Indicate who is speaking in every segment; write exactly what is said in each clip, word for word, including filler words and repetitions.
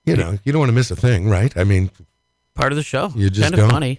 Speaker 1: You know, you don't want to miss a thing, right? I mean,
Speaker 2: part of the show.
Speaker 1: You just
Speaker 2: kind of
Speaker 1: don't.
Speaker 2: funny.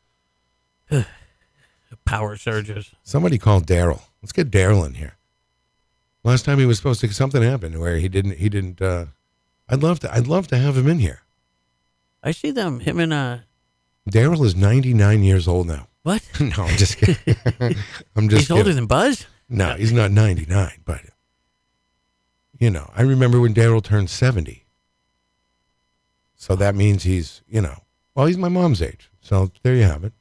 Speaker 2: Power surges.
Speaker 1: Somebody called Daryl. Let's get Daryl in here. Last time he was supposed to, something happened where he didn't. He didn't. Uh, I'd love to. I'd love to have him in here.
Speaker 2: I see them. Him and uh.
Speaker 1: Daryl is ninety-nine years old now.
Speaker 2: What?
Speaker 1: No, I'm just kidding. I'm just.
Speaker 2: He's
Speaker 1: kidding.
Speaker 2: older than Buzz.
Speaker 1: No, he's not ninety-nine, but you know, I remember when Daryl turned seventy. So that means he's, you know, well, he's my mom's age. So there you have it.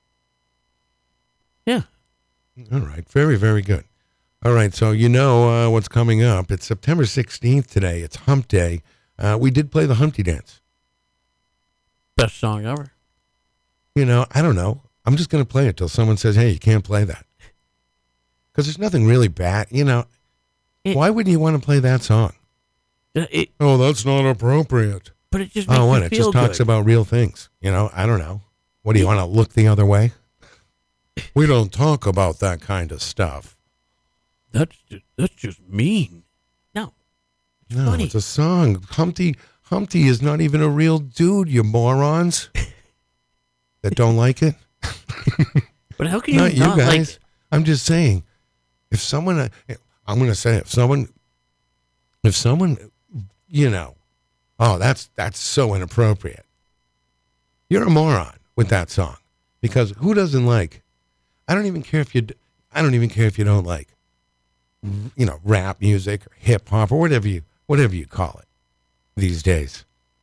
Speaker 2: Yeah.
Speaker 1: All right. Very, very good. All right. So you know uh, what's coming up. It's September sixteenth today. It's Hump Day. Uh, we did play the Humpty Dance.
Speaker 2: Best song ever.
Speaker 1: You know, I don't know. I'm just going to play it till someone says, hey, you can't play that. Because there's nothing really bad. You know, it, why wouldn't you want to play that song?
Speaker 2: It,
Speaker 1: oh, that's not appropriate.
Speaker 2: But it just makes
Speaker 1: oh, what?
Speaker 2: you
Speaker 1: It
Speaker 2: feel
Speaker 1: just talks
Speaker 2: good.
Speaker 1: about real things. You know, I don't know. What do you want to look the other way? We don't talk about that kind of stuff.
Speaker 2: That's just, that's just mean. No, it's
Speaker 1: no,
Speaker 2: funny.
Speaker 1: It's a song. Humpty Humpty is not even a real dude. You morons that don't like it.
Speaker 2: But how can you
Speaker 1: not,
Speaker 2: not
Speaker 1: you guys?
Speaker 2: like?
Speaker 1: I'm just saying. If someone, I'm going to say, if someone, if someone, you know. Oh, that's that's so inappropriate. You're a moron with that song, because who doesn't like? I don't even care if you. I don't even care if you don't like, you know, rap music or hip hop or whatever you whatever you call it these days.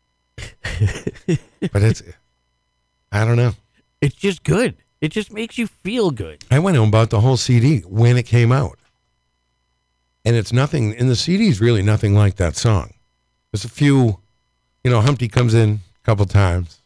Speaker 1: But it's, I don't know.
Speaker 2: It's just good. It just makes you feel good.
Speaker 1: I went and bought the whole C D when it came out, and it's nothing. And the C D is really nothing like that song. There's a few. You know, Humpty comes in a couple times,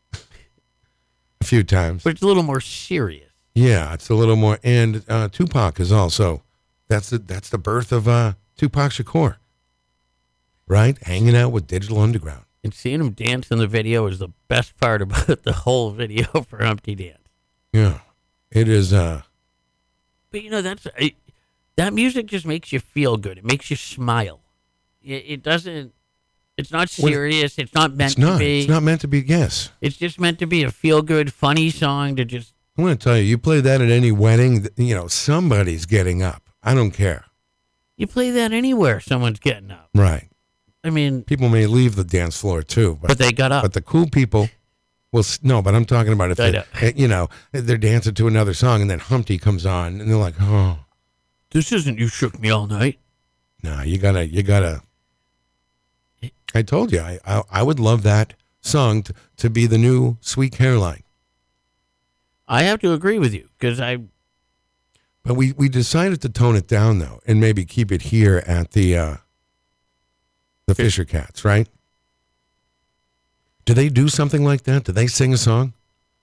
Speaker 1: a few times.
Speaker 2: But it's a little more serious.
Speaker 1: Yeah, it's a little more. And uh, Tupac is also, that's the that's the birth of uh, Tupac Shakur, right? Hanging out with Digital Underground.
Speaker 2: And seeing him dance in the video is the best part about the whole video for Humpty Dance.
Speaker 1: Yeah, it is. Uh,
Speaker 2: but, you know, that's it, that music just makes you feel good. It makes you smile. It, it doesn't. It's not serious. It's not meant
Speaker 1: it's not,
Speaker 2: to be.
Speaker 1: It's not meant to be, yes.
Speaker 2: It's just meant to be a feel-good, funny song to just...
Speaker 1: I'm going to tell you, you play that at any wedding, you know, somebody's getting up. I don't care.
Speaker 2: You play that anywhere, someone's getting up.
Speaker 1: Right.
Speaker 2: I mean...
Speaker 1: People may leave the dance floor, too. But,
Speaker 2: but they got up.
Speaker 1: But the cool people... Well, no, but I'm talking about if,
Speaker 2: I
Speaker 1: they,
Speaker 2: know.
Speaker 1: you know, they're dancing to another song and then Humpty comes on and they're like, oh.
Speaker 2: This isn't You Shook Me All Night.
Speaker 1: No, you got to, you got to... I told you, I, I I would love that song to, to be the new Sweet Caroline.
Speaker 2: I have to agree with you, because I...
Speaker 1: But we, we decided to tone it down, though, and maybe keep it here at the uh, the Fisher Cats, right? Do they do something like that? Do they sing a song?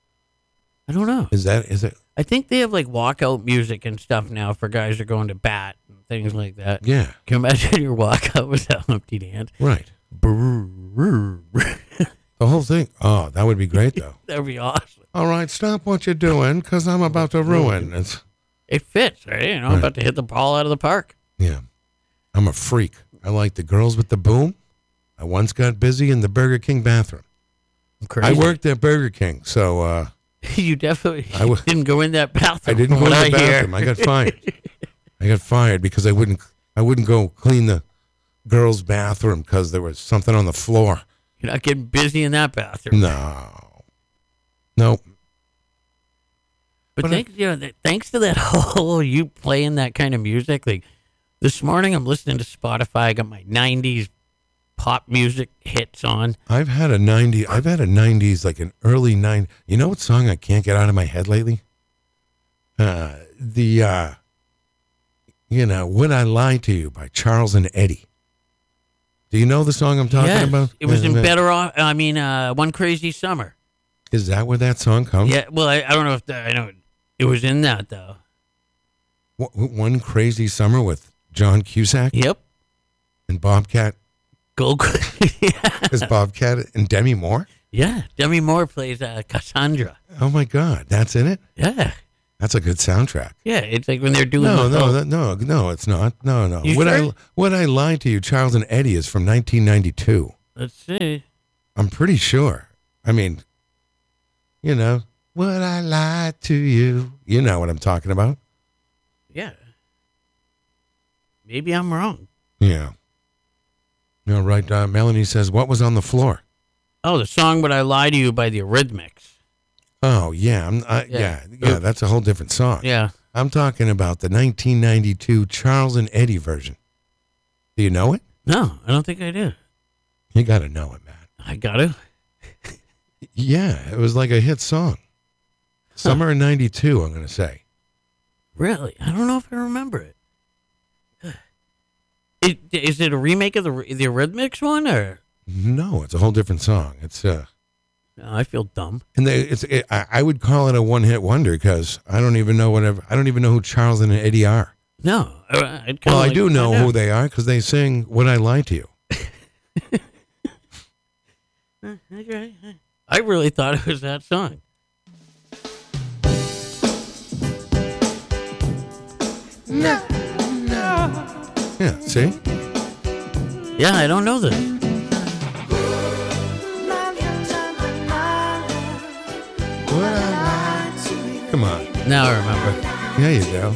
Speaker 2: I don't know.
Speaker 1: Is that, is it?
Speaker 2: I think they have, like, walkout music and stuff now for guys who are going to bat and things like that.
Speaker 1: Yeah.
Speaker 2: Can you imagine your walkout without Humpty Dance?
Speaker 1: Right. The whole thing. Oh, that would be great, though.
Speaker 2: That would be awesome.
Speaker 1: All right, stop what you're doing, because I'm about to ruin it.
Speaker 2: It fits, right? You know,
Speaker 1: Right.
Speaker 2: I'm about to hit the ball out of the park.
Speaker 1: Yeah. I'm a freak. I like the girls with the boom. I once got busy in the Burger King bathroom.
Speaker 2: Crazy.
Speaker 1: I worked at Burger King, so... uh
Speaker 2: You definitely
Speaker 1: I w-
Speaker 2: didn't go in that bathroom.
Speaker 1: I didn't go
Speaker 2: from
Speaker 1: in
Speaker 2: what
Speaker 1: the
Speaker 2: I hear.
Speaker 1: bathroom. I got fired. I got fired because I wouldn't. I wouldn't go clean the girls' bathroom because there was something on the floor.
Speaker 2: You're not getting busy in that bathroom.
Speaker 1: No. Nope.
Speaker 2: But,
Speaker 1: But
Speaker 2: thanks, you know, th- thanks to that whole you playing that kind of music. Like this morning, I'm listening to Spotify. I got my nineties pop music hits on.
Speaker 1: I've had a ninety. I've had a nineties, like an early nine. You know what song I can't get out of my head lately? Uh, the, uh, you know, Would I Lie to You by Charles and Eddie. Do you know the song I'm talking
Speaker 2: Yes,
Speaker 1: about?
Speaker 2: it was in
Speaker 1: Uh,
Speaker 2: Better Off. I mean, uh, One Crazy Summer.
Speaker 1: Is that where that song comes?
Speaker 2: Yeah. Well, I, I don't know if the, I know it was in that though.
Speaker 1: Wh- One Crazy Summer with John Cusack
Speaker 2: Yep.
Speaker 1: and Bobcat.
Speaker 2: Go. yeah.
Speaker 1: Is Bobcat and Demi Moore?
Speaker 2: Yeah. Demi Moore plays uh, Cassandra.
Speaker 1: Oh my God, that's in it.
Speaker 2: Yeah.
Speaker 1: That's a good soundtrack.
Speaker 2: Yeah. It's like when they're doing.
Speaker 1: No,
Speaker 2: the
Speaker 1: no,
Speaker 2: whole-
Speaker 1: that, no, no, it's not. No, no.
Speaker 2: You
Speaker 1: Would
Speaker 2: sure?
Speaker 1: I Would I Lie to You? Charles and Eddie is from nineteen ninety-two.
Speaker 2: Let's see.
Speaker 1: I'm pretty sure. I mean, you know, would I lie to you? You know what I'm talking about.
Speaker 2: Yeah. Maybe I'm wrong.
Speaker 1: Yeah. No, right. Uh, Melanie says, what was on the floor?
Speaker 2: Oh, the song "Would I Lie to You" by the Eurythmics.
Speaker 1: Oh, yeah. I'm, I, yeah.
Speaker 2: Yeah.
Speaker 1: Yeah, that's a whole different song.
Speaker 2: Yeah.
Speaker 1: I'm talking about the nineteen ninety-two Charles and Eddie version. Do you know it?
Speaker 2: No, I don't think I do.
Speaker 1: You got to know it, man.
Speaker 2: I got to.
Speaker 1: Yeah, it was like a hit song. Summer of ninety-two, I'm going to say.
Speaker 2: Really? I don't know if I remember it. it. Is it a remake of the the Eurythmics one, or?
Speaker 1: No, it's a whole different song. It's uh
Speaker 2: No, I feel dumb.
Speaker 1: and they, it's it, I, I would call it a one-hit wonder because I don't even know whatever. I don't even know who Charles and Eddie are.
Speaker 2: No. I, I'd
Speaker 1: Well,
Speaker 2: like
Speaker 1: I do
Speaker 2: to
Speaker 1: know
Speaker 2: find
Speaker 1: who
Speaker 2: out.
Speaker 1: they are because they sing "Would I Lie to You."
Speaker 2: Uh, Okay. I really thought it was that song.
Speaker 1: Yeah, see?
Speaker 2: Yeah, I don't know this.
Speaker 1: Would I lie to you? Come on.
Speaker 2: Now I remember.
Speaker 1: Yeah, you do.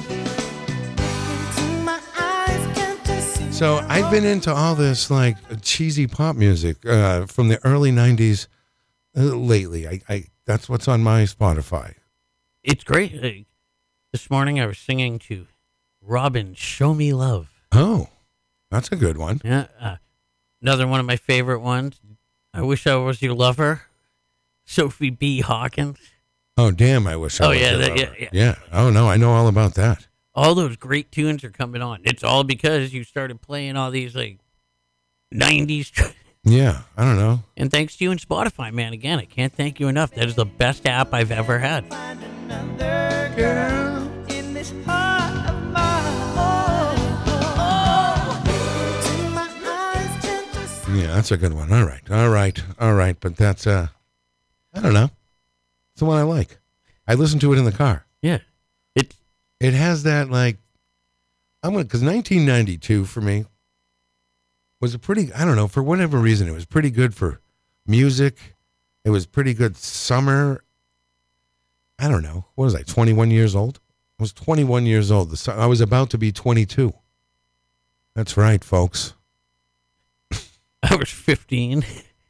Speaker 1: So I've been into all this like cheesy pop music uh, from the early nineties uh, lately. I, I that's what's on my Spotify.
Speaker 2: It's great. Uh, this morning I was singing to Robin, "Show Me Love."
Speaker 1: Oh, that's a good one.
Speaker 2: Yeah. Uh, another one of my favorite ones. "I Wish I Was Your Lover," Sophie B. Hawkins.
Speaker 1: Oh, damn! I wish I
Speaker 2: Oh,
Speaker 1: was
Speaker 2: yeah,
Speaker 1: your
Speaker 2: that-
Speaker 1: lover.
Speaker 2: yeah, yeah.
Speaker 1: Oh no, I know all about that.
Speaker 2: All those great tunes are coming on. It's all because you started playing all these like nineties. Tr-
Speaker 1: Yeah, I don't know.
Speaker 2: and thanks to you and Spotify, man. Again, I can't thank you enough. That is the best app I've ever had.
Speaker 1: Yeah, that's a good one. All right, all right, all right. But that's uh, I don't know. It's the one I like. I listen to it in the car.
Speaker 2: Yeah. It's
Speaker 1: It has that like, I'm gonna because nineteen ninety-two for me was a pretty. I don't know, for whatever reason, it was pretty good for music. It was pretty good summer. I don't know. What was I? twenty-one years old. I was twenty-one years old. The su- I was about to be twenty-two. That's right, folks.
Speaker 2: I was fifteen.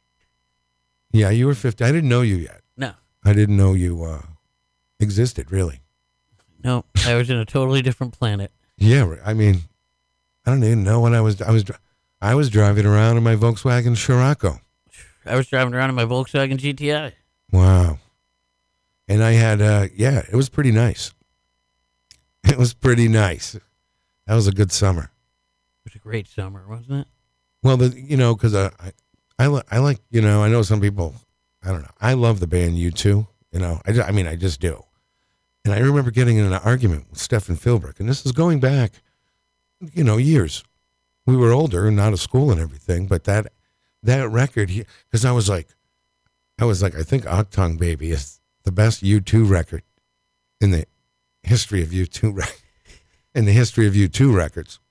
Speaker 1: Yeah, you were fifty. I didn't know you yet.
Speaker 2: No.
Speaker 1: I didn't know you uh, existed, really.
Speaker 2: No, I was in a totally different planet.
Speaker 1: Yeah, I mean, I don't even know when I was. I was, dri- I was driving around in my Volkswagen Scirocco.
Speaker 2: I was driving around in my Volkswagen G T I.
Speaker 1: Wow, and I had, uh, yeah, it was pretty nice. It was pretty nice. That was a good summer.
Speaker 2: It was a great summer, wasn't it?
Speaker 1: Well, the you know, because uh, I, I, li- I like you know, I know some people. I don't know. I love the band U two. You know, I, ju- I mean, I just do. And I remember getting in an argument with Stefan Philbrick, and this is going back, you know, years. We were older and out of school and everything, but that that record, because I was like, I was like, I think Octung Baby is the best U two record in the history of U two rec- in the history of U two records.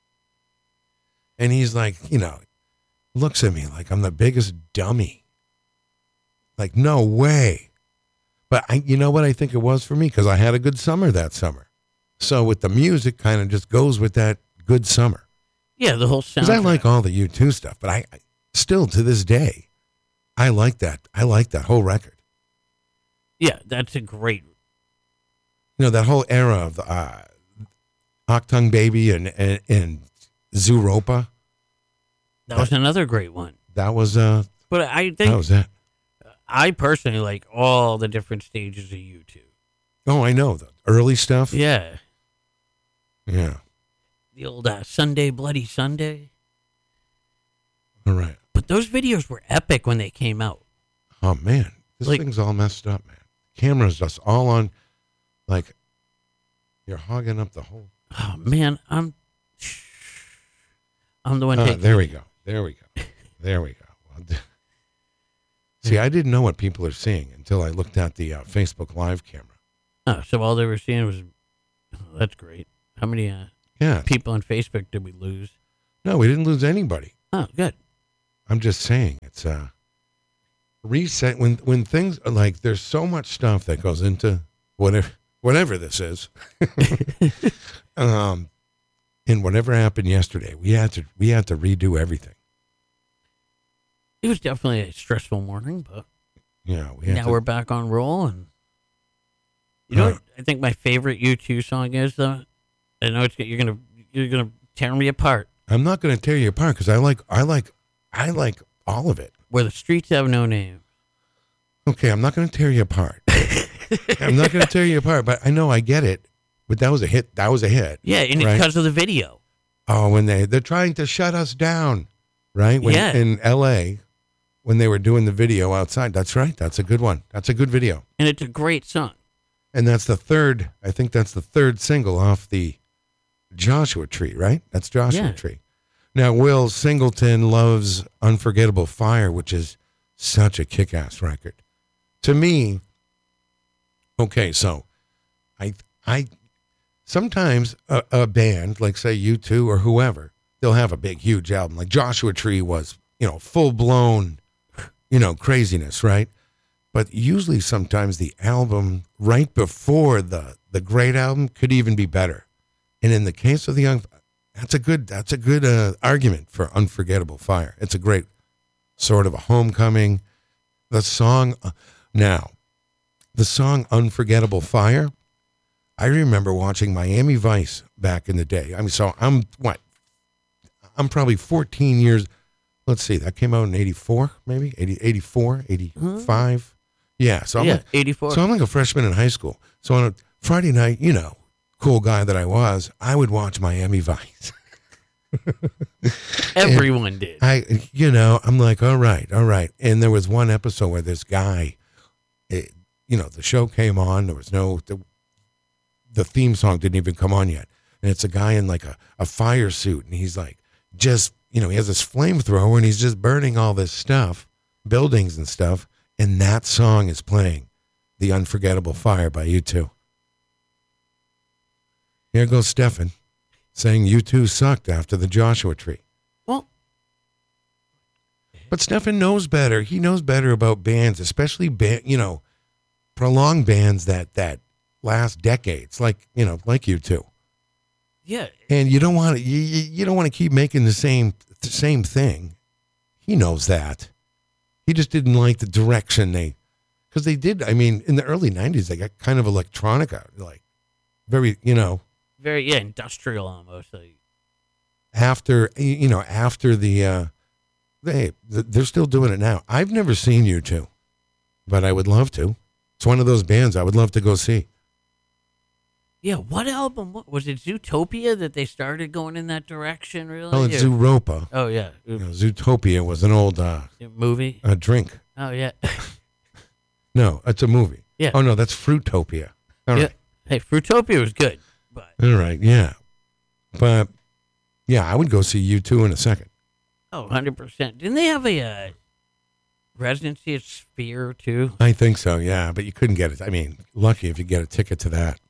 Speaker 1: And he's like, you know, looks at me like I'm the biggest dummy. Like, no way. But I, you know what I think it was for me? Because I had a good summer that summer. So with the music kind of just goes with that good summer.
Speaker 2: Yeah, the whole sound.
Speaker 1: Because I like all the U two stuff, but I, I still to this day, I like that. I like that whole record.
Speaker 2: Yeah, that's a great.
Speaker 1: You know, that whole era of the uh, Octung Baby and, and, and Zooropa.
Speaker 2: That was another great one.
Speaker 1: That was, uh,
Speaker 2: But I
Speaker 1: that
Speaker 2: think
Speaker 1: was it.
Speaker 2: I personally like all the different stages of U two.
Speaker 1: Oh, I know. The early stuff.
Speaker 2: Yeah,
Speaker 1: Yeah.
Speaker 2: the old uh, Sunday Bloody Sunday.
Speaker 1: All right.
Speaker 2: But those videos were epic when they came out.
Speaker 1: Oh, man. This
Speaker 2: Like-
Speaker 1: thing's all messed up, man. Camera's just all on, like, you're hogging up the whole.
Speaker 2: Oh man, I'm I'm the one
Speaker 1: Uh,
Speaker 2: taking.
Speaker 1: there we go. There we go. There we go. Well, d- See, I didn't know what people are seeing until I looked at the uh, Facebook Live camera.
Speaker 2: Oh, so all they were seeing was. Oh, that's great. How many uh,
Speaker 1: Yeah.
Speaker 2: people on Facebook did we lose?
Speaker 1: No, we didn't lose anybody.
Speaker 2: Oh, good.
Speaker 1: I'm just saying it's uh reset when when things are like there's so much stuff that goes into whatever whatever this is. um and whatever happened yesterday, we had to we had to redo everything.
Speaker 2: It was definitely a stressful morning, but
Speaker 1: Yeah, we had
Speaker 2: now
Speaker 1: to,
Speaker 2: we're back on roll. And you know
Speaker 1: Uh,
Speaker 2: what I think my favorite U two song is, though? I know it's you're gonna you're gonna tear me apart.
Speaker 1: I'm not going to tear you apart because I like I like I like all of it.
Speaker 2: Where the streets have no name.
Speaker 1: Okay, I'm not going to tear you apart. I'm not going to tear you apart, but I know I get it. But that was a hit. That was a hit.
Speaker 2: Yeah, and
Speaker 1: right?
Speaker 2: because of the video.
Speaker 1: Oh, when they they're trying to shut us down, right? When,
Speaker 2: Yeah.
Speaker 1: In L A, when they were doing the video outside. That's right. That's a good one. That's a good video.
Speaker 2: And it's a great song.
Speaker 1: And that's the third. I think that's the third single off the Joshua Tree, right? That's Joshua
Speaker 2: Yeah.
Speaker 1: Tree. Now, Will Singleton loves Unforgettable Fire, which is such a kick-ass record. To me, okay, so I, I, sometimes a, a band, like say U two or whoever, they'll have a big, huge album. Like Joshua Tree was, you know, full-blown, you know, craziness, right? But usually sometimes the album right before the, the great album could even be better. And in the case of the young, that's a good that's a good uh, argument for Unforgettable Fire. It's a great sort of a homecoming. The song uh, now, the song Unforgettable Fire. I remember watching Miami Vice back in the day. I mean, so I'm what? I'm probably fourteen years. Let's see, that came out in eighty-four, maybe eighty, eighty-four, eighty-five. Mm-hmm. Yeah, so I'm
Speaker 2: yeah,
Speaker 1: like,
Speaker 2: eighty-four.
Speaker 1: So I'm like a freshman in high school. So on a Friday night, you know, cool guy that I was, I would watch Miami Vice.
Speaker 2: Everyone did.
Speaker 1: I, you know, I'm like, all right, all right. And there was one episode where this guy, it, you know, the show came on. There was no, the, the theme song didn't even come on yet. And it's a guy in like a, a fire suit. And he's like, just, you know, he has this flamethrower and he's just burning all this stuff, buildings and stuff. And that song is playing, The Unforgettable Fire by U two. Here goes Stefan saying U two sucked after the Joshua Tree.
Speaker 2: Well,
Speaker 1: but Stefan knows better. He knows better about bands, especially band, you know, prolonged bands that that last decades, like you know, like U two.
Speaker 2: yeah.
Speaker 1: And you don't want to, you, you you don't want to keep making the same the same thing. He knows that. He just didn't like the direction they, because they did. I mean, in the early nineties, they got kind of electronica, like very, you know.
Speaker 2: Very, yeah, industrial almost. Like.
Speaker 1: After, you know, after the, uh, they, they're still doing it now. I've never seen U two, but I would love to. It's one of those bands I would love to go see.
Speaker 2: Yeah, what album? What, was it Zootopia that they started going in that direction, really?
Speaker 1: Oh, it's
Speaker 2: Or-
Speaker 1: Zooropa.
Speaker 2: Oh, yeah.
Speaker 1: You know, Zootopia was an old uh,
Speaker 2: Movie?
Speaker 1: uh, drink.
Speaker 2: Oh, yeah.
Speaker 1: No, it's a movie.
Speaker 2: Yeah.
Speaker 1: Oh, no, that's Fruitopia. All
Speaker 2: yeah.
Speaker 1: right.
Speaker 2: Hey, Fruitopia was good, but
Speaker 1: All right, yeah. But, yeah, I would go see U two in a second.
Speaker 2: oh, one hundred percent. Didn't they have a uh, residency at Sphere, too?
Speaker 1: I think so, yeah, but you couldn't get it. I mean, lucky if you get a ticket to that.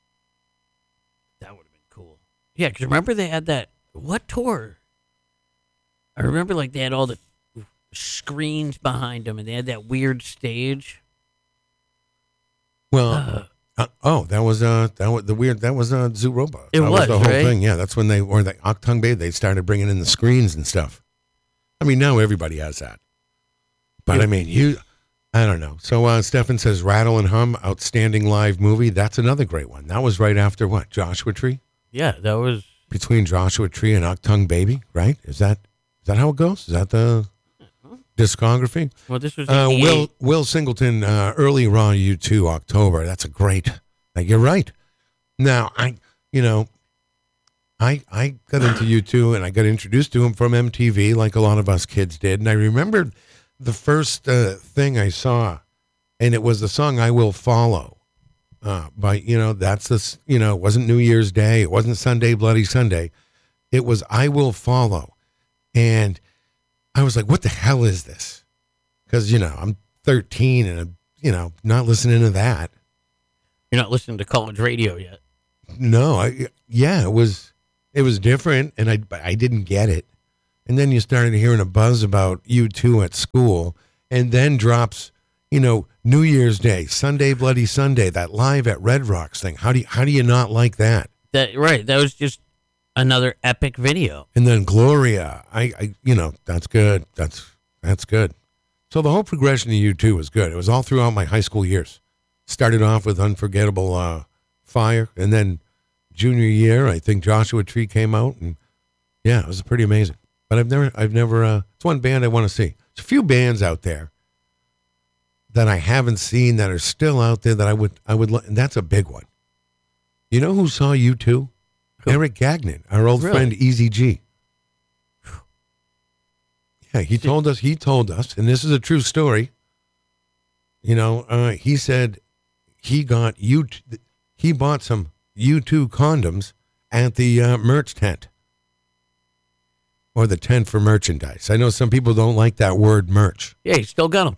Speaker 2: That would have been cool. Yeah, because remember they had that, what tour? I remember, like, they had all the screens behind them, and they had that weird stage.
Speaker 1: Well,
Speaker 2: Uh,
Speaker 1: uh, oh, that was uh, that was the weird. That was uh, Zooropa.
Speaker 2: It
Speaker 1: that
Speaker 2: was,
Speaker 1: the whole
Speaker 2: right?
Speaker 1: thing. Yeah, that's when they or the Octung Bay. They started bringing in the screens and stuff. I mean, now everybody has that. But
Speaker 2: Yeah.
Speaker 1: I mean, you, I don't know. So uh, Stefan says, "Rattle and Hum, outstanding live movie." That's another great one. That was right after what Joshua Tree.
Speaker 2: yeah, that was...
Speaker 1: Between Joshua Tree and Octung Baby, right? Is that is that how it goes? Is that the discography?
Speaker 2: Well, this was
Speaker 1: Uh,
Speaker 2: eighty-eight.
Speaker 1: Will Will Singleton, uh, early Raw U two, October. That's a great. Like, you're right. Now I, you know, I I got into U two and I got introduced to him from M T V, like a lot of us kids did. And I remember the first uh, thing I saw, and it was the song "I Will Follow." Uh, by you know, that's this. You know, it wasn't New Year's Day. It wasn't Sunday Bloody Sunday. It was "I Will Follow," and I was like, what the hell is this? Because, you know, I'm thirteen and I'm, you know, not listening to that.
Speaker 2: You're not listening to college radio yet.
Speaker 1: No, I, yeah, it was, it was different and I, but I didn't get it. and then you started hearing a buzz about U two at school, and then drops, you know, New Year's Day, Sunday Bloody Sunday, that live at Red Rocks thing. How do you, how do you not like that?
Speaker 2: That right. That was just another epic video.
Speaker 1: And then Gloria, I, I you know, that's good. That's that's good. So the whole progression of U two was good. It was all throughout my high school years. Started off with Unforgettable uh, Fire, and then junior year, I think Joshua Tree came out, and yeah, it was pretty amazing. But I've never, I've never. Uh, it's one band I want to see. There's a few bands out there that I haven't seen that are still out there that I would, I would, and that's a big one. You know who saw U two?
Speaker 2: Who?
Speaker 1: Eric Gagnon, our old
Speaker 2: Really?
Speaker 1: friend Easy G. Yeah, he told us, he told us, and this is a true story. You know, uh, he said he got U, he bought some U two condoms at the uh, merch tent, or the tent for merchandise. I know some people don't like that word merch.
Speaker 2: Yeah, he still got them.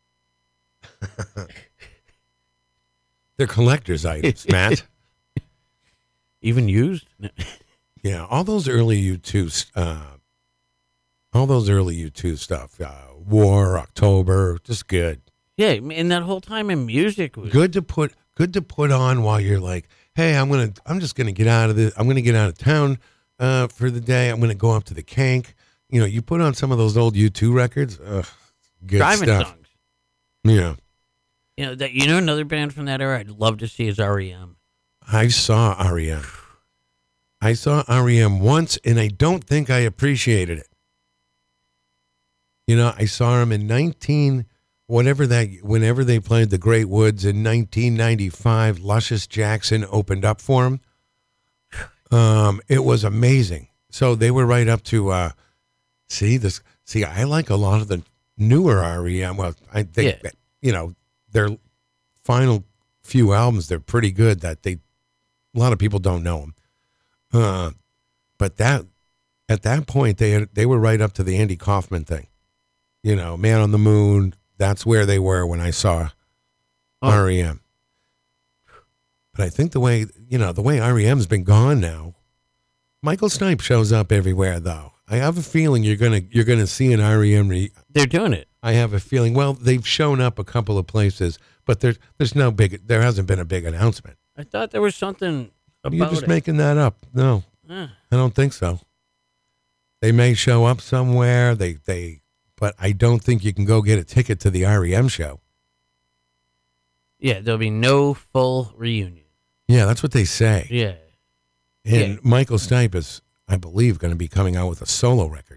Speaker 1: They're collector's items, Matt.
Speaker 2: Even used?
Speaker 1: Yeah, all those early U two, uh, all those early U two stuff, uh, War, October, just good.
Speaker 2: Yeah, and that whole time in music was
Speaker 1: Good to put, good to put on while you're like, hey, I'm gonna, I'm just gonna get out of the, I'm gonna get out of town uh, for the day. I'm gonna go up to the Kank. You know, you put on some of those old U two records. Ugh, good
Speaker 2: driving
Speaker 1: stuff.
Speaker 2: songs.
Speaker 1: Yeah,
Speaker 2: You know that. You know another band from that era I'd love to see is R E M.
Speaker 1: I saw R E M. I saw R E M once, and I don't think I appreciated it. You know, I saw him in nineteen whatever that whenever they played the Great Woods in nineteen ninety-five. Luscious Jackson opened up for him. Um, it was amazing. So they were right up to uh, see this. See, I like a lot of the newer R E M. Well, I think
Speaker 2: Yeah.
Speaker 1: that, you know, their final few albums, they're pretty good. That they a lot of people don't know them. Uh, but that at that point they had, they were right up to the Andy Kaufman thing. You know, Man on the Moon. That's where they were when I saw
Speaker 2: Oh.
Speaker 1: R E M. But I think the way, you know, the way R E M's been gone now, Michael Stipe shows up everywhere though. I have a feeling you're gonna you're gonna see an R E M. Re-
Speaker 2: They're doing it.
Speaker 1: I have a feeling. Well, they've shown up a couple of places, but there's there's no big. There hasn't been a big announcement.
Speaker 2: I thought there was something about
Speaker 1: You're just
Speaker 2: it.
Speaker 1: making that up. No,
Speaker 2: Huh.
Speaker 1: I don't think so. They may show up somewhere. They they, but I don't think you can go get a ticket to the R E M show.
Speaker 2: Yeah, there'll be no full reunion.
Speaker 1: Yeah, that's what they say.
Speaker 2: Yeah.
Speaker 1: And
Speaker 2: Yeah.
Speaker 1: Michael Stipe is, I believe, going to be coming out with a solo record.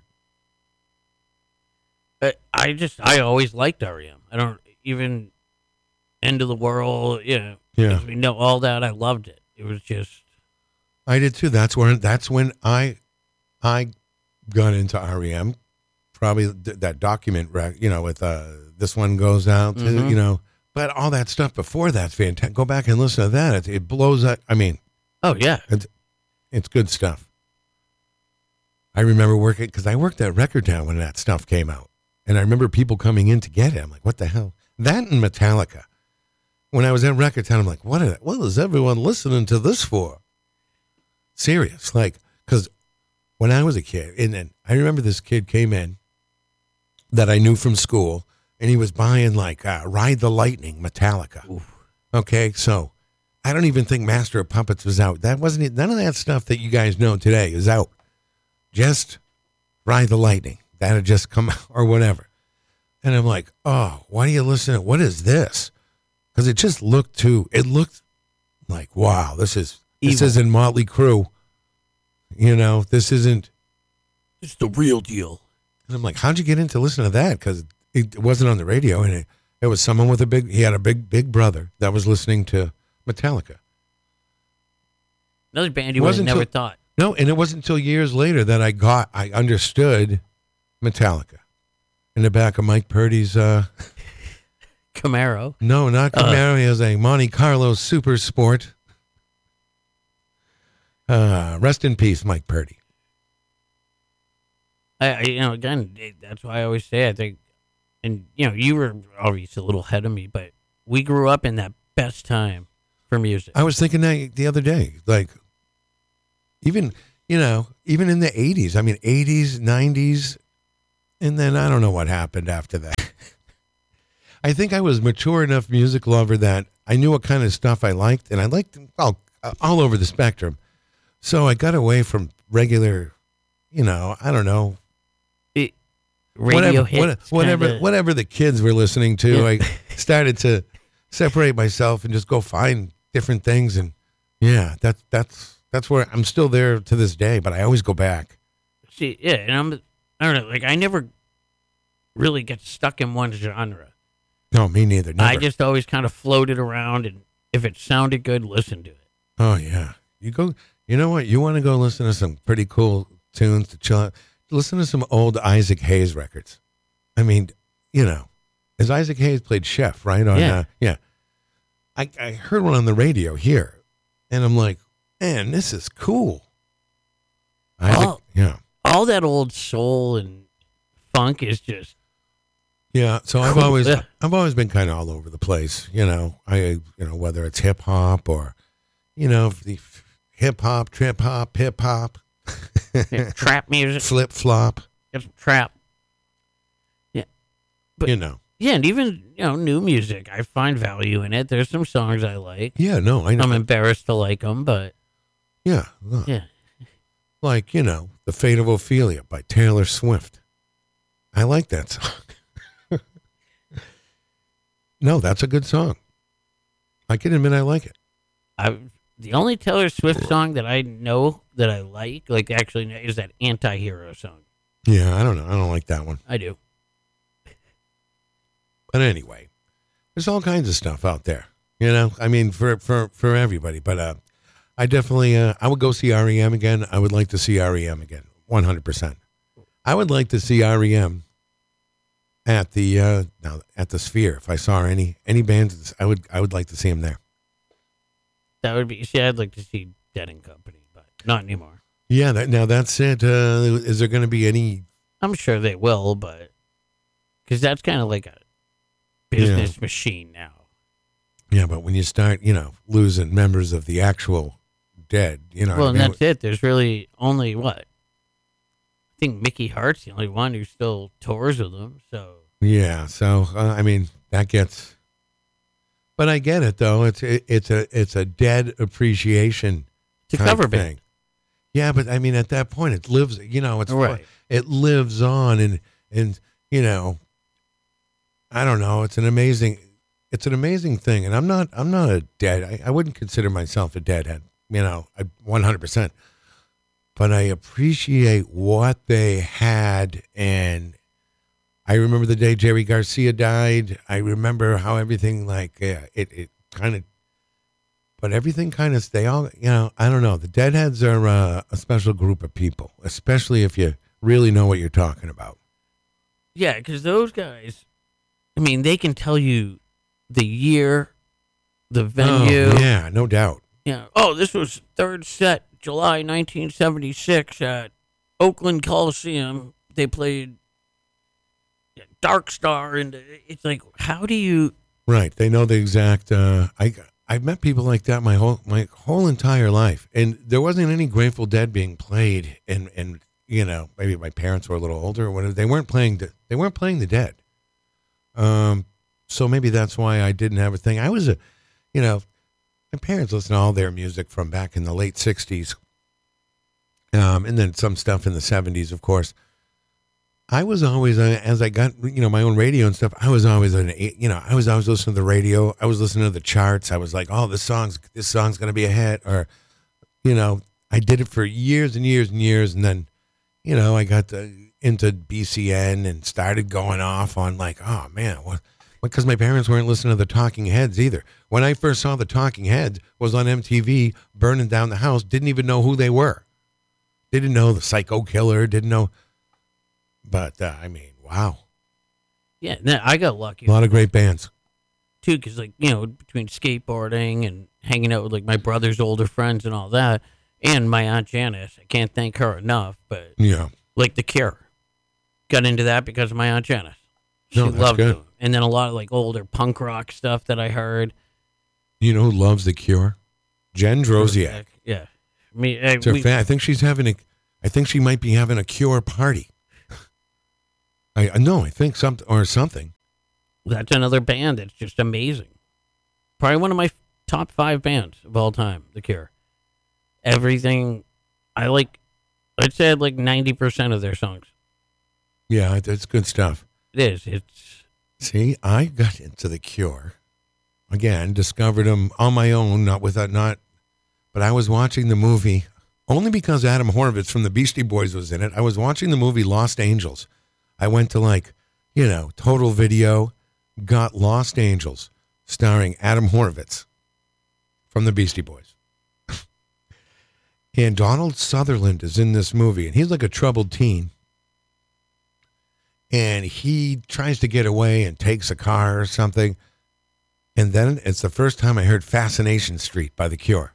Speaker 2: I, I just, I always liked R E M. I don't even End of the World, you know.
Speaker 1: Yeah.
Speaker 2: as we know all that. I loved it. It was just,
Speaker 1: I did too. That's when that's when I I got into R E M. Probably th- that document, rec- you know, with uh, This One Goes Out, to,
Speaker 2: Mhm.
Speaker 1: you know. But all that stuff before that's fantastic. Go back and listen to that. It, it blows up. I mean,
Speaker 2: oh, yeah.
Speaker 1: it's good stuff. I remember working, because I worked at Record Town when that stuff came out. And I remember people coming in to get it. I'm like, what the hell? That and Metallica. When I was at Record Town, I'm like, what, are, what is everyone listening to this for? Serious. Like, because when I was a kid, and then I remember this kid came in that I knew from school, and he was buying like uh, Ride the Lightning, Metallica.
Speaker 2: Oof.
Speaker 1: Okay, so I don't even think Master of Puppets was out. That wasn't it. None of that stuff that you guys know today is out. Just Ride the Lightning. That had just come out or whatever. And I'm like, oh, why do you listen to, what is this? Because it just looked too, it looked like, wow, this is, this
Speaker 2: Evil.
Speaker 1: isn't Motley Crue. You know, this isn't,
Speaker 2: It's the real deal.
Speaker 1: and I'm like, how'd you get into listening to that? Because it wasn't on the radio, and it, it was someone with a big, he had a big, big brother that was listening to Metallica.
Speaker 2: Another band
Speaker 1: It
Speaker 2: you would have
Speaker 1: wasn't
Speaker 2: never
Speaker 1: till-
Speaker 2: thought.
Speaker 1: No, and it wasn't until years later that I got, I understood Metallica. In the back of Mike Purdy's, uh,
Speaker 2: Camaro.
Speaker 1: no, not
Speaker 2: Uh.
Speaker 1: Camaro, he has a Monte Carlo Super Sport. Uh, rest in peace, Mike Purdy.
Speaker 2: I, I, you know, again, it- that's why I always say I think, and you know, you were obviously a little ahead of me, but we grew up in that best time for music.
Speaker 1: I was thinking that the other day, like, even you know, even in the eighties. I mean, eighties, nineties, and then I don't know what happened after that. I think I was mature enough music lover that I knew what kind of stuff I liked, and I liked well, all over the spectrum. So I got away from regular, you know, I don't know,
Speaker 2: It, radio
Speaker 1: whatever,
Speaker 2: hits.
Speaker 1: what- whatever,
Speaker 2: kinda-
Speaker 1: whatever the kids were listening to.
Speaker 2: Yeah.
Speaker 1: I started to separate myself and just go find different things, and yeah, that's that's that's where I'm still there to this day. But I always go back.
Speaker 2: See, yeah, and I'm, I don't know, like I never really get stuck in one genre.
Speaker 1: No, me neither. Never.
Speaker 2: I just always kind of floated around, and if it sounded good, listen to it.
Speaker 1: Oh yeah, you go. You know what? You want to go listen to some pretty cool tunes to chill out. Listen to some old Isaac Hayes records. I mean, you know, as Isaac Hayes played Chef, right? On,
Speaker 2: Yeah.
Speaker 1: Uh, yeah. I I heard one on the radio here, and I'm like, man, this is cool. Isaac,
Speaker 2: Oh.
Speaker 1: yeah,
Speaker 2: All that old soul and funk is just
Speaker 1: yeah. So I've
Speaker 2: Cool.
Speaker 1: always
Speaker 2: Yeah.
Speaker 1: I've always been kind of all over the place. You know, I you know whether it's hip hop or, you know, the hip hop, trip hop, hip hop,
Speaker 2: yeah, trap music.
Speaker 1: flip flop.
Speaker 2: Get some trap. Yeah, But-
Speaker 1: You know.
Speaker 2: yeah, and even you know new music, I find value in it. There's some songs I like.
Speaker 1: Yeah, no, I know.
Speaker 2: I'm embarrassed to like them, but
Speaker 1: yeah, look,
Speaker 2: yeah,
Speaker 1: like, you know, The Fate of Ophelia by Taylor Swift. I like that song. No, that's a good song. I can admit I like it.
Speaker 2: I the only Taylor Swift song that I know that I like, like actually, is that Anti-Hero song.
Speaker 1: Yeah, I don't know. I don't like that one.
Speaker 2: I do.
Speaker 1: But anyway, there's all kinds of stuff out there. You know, I mean, for for for everybody. But uh, I definitely, uh, I would go see R E M again. I would like to see R E M again, one hundred percent. I would like to see R E M at the uh, now at the Sphere. If I saw any any bands, I would I would like to see them there.
Speaker 2: That would be. See, I'd like to see Dead and Company, but not anymore.
Speaker 1: Yeah, that, now that's it. Uh, is there going to be any?
Speaker 2: I'm sure they will, but because that's kind of like a business machine now.
Speaker 1: Yeah, but when you start, you know, losing members of the actual dead, you know.
Speaker 2: Well,
Speaker 1: what
Speaker 2: and
Speaker 1: I mean?
Speaker 2: that's it. There's really only what? I think Mickey Hart's the only one who still tours with them. So
Speaker 1: Yeah, so uh, I mean that gets. But I get it though. It's it, it's a it's a dead appreciation.
Speaker 2: it's a
Speaker 1: type
Speaker 2: cover
Speaker 1: thing.
Speaker 2: band.
Speaker 1: Yeah, but I mean at that point it lives. You know, it's
Speaker 2: Right.
Speaker 1: it lives on, and and you know, I don't know. It's an amazing, it's an amazing thing, and I'm not I'm not a dead. I, I wouldn't consider myself a deadhead. You know, I one hundred percent. But I appreciate what they had, and I remember the day Jerry Garcia died. I remember how everything like uh, it it kind of, but everything kind of they all you know I don't know. The Deadheads are uh, a special group of people, especially if you really know what you're talking about.
Speaker 2: Yeah, because those guys, I mean, they can tell you the year, the venue.
Speaker 1: Oh, yeah, no doubt.
Speaker 2: Yeah. Oh, this was third set, July nineteen seventy-six at Oakland Coliseum. They played Dark Star, and it's like, how do you?
Speaker 1: Right, they know the exact. Uh, I I've met people like that my whole my whole entire life, and there wasn't any Grateful Dead being played, and and you know maybe my parents were a little older or whatever. They weren't playing the, they weren't playing the Dead. Um, so maybe that's why I didn't have a thing. I was a, you know, my parents listened to all their music from back in the late sixties, um, and then some stuff in the seventies, of course. I was always, uh, as I got, you know, my own radio and stuff, I was always, an, you know, I was always listening to the radio. I was listening to the charts. I was like, oh, this song's, this song's going to be a hit. Or, you know, I did it for years and years and years. And then, you know, I got to, into B C N and started going off on like, oh, man, what? Because my parents weren't listening to the Talking Heads either. When I first saw the Talking Heads was on M T V, burning down the house, didn't even know who they were. Didn't know the Psycho Killer, didn't know. But, uh, I mean, wow.
Speaker 2: Yeah, no, I got lucky
Speaker 1: A lot of great bands.
Speaker 2: too, because like you know, between skateboarding and hanging out with like my brother's older friends and all that, and my aunt Janice, I can't thank her enough. But
Speaker 1: Yeah.
Speaker 2: like The Cure, got into that because of my aunt Janice. She
Speaker 1: No, that's
Speaker 2: loved
Speaker 1: good.
Speaker 2: them, and then a lot of like older punk rock stuff that I heard.
Speaker 1: You know who loves The Cure? Jen Drosiak.
Speaker 2: Yeah, I mean, uh,
Speaker 1: It's her
Speaker 2: we,
Speaker 1: fa- I think she's having a. I think she might be having a Cure party. I I know. I think something or something.
Speaker 2: that's another band that's just amazing. Probably one of my top five bands of all time, The Cure. Everything, I like, I'd say I like ninety percent of their songs.
Speaker 1: Yeah, it's good stuff.
Speaker 2: It is. It's,
Speaker 1: See, I got into the Cure again. Discovered them on my own, not without not. But I was watching the movie only because Adam Horowitz from the Beastie Boys was in it. I was watching the movie Lost Angels. I went to like, you know, Total Video, got Lost Angels, starring Adam Horowitz from the Beastie Boys. And Donald Sutherland is in this movie, and he's like a troubled teen. And he tries to get away and takes a car or something. And then it's the first time I heard Fascination Street by The Cure.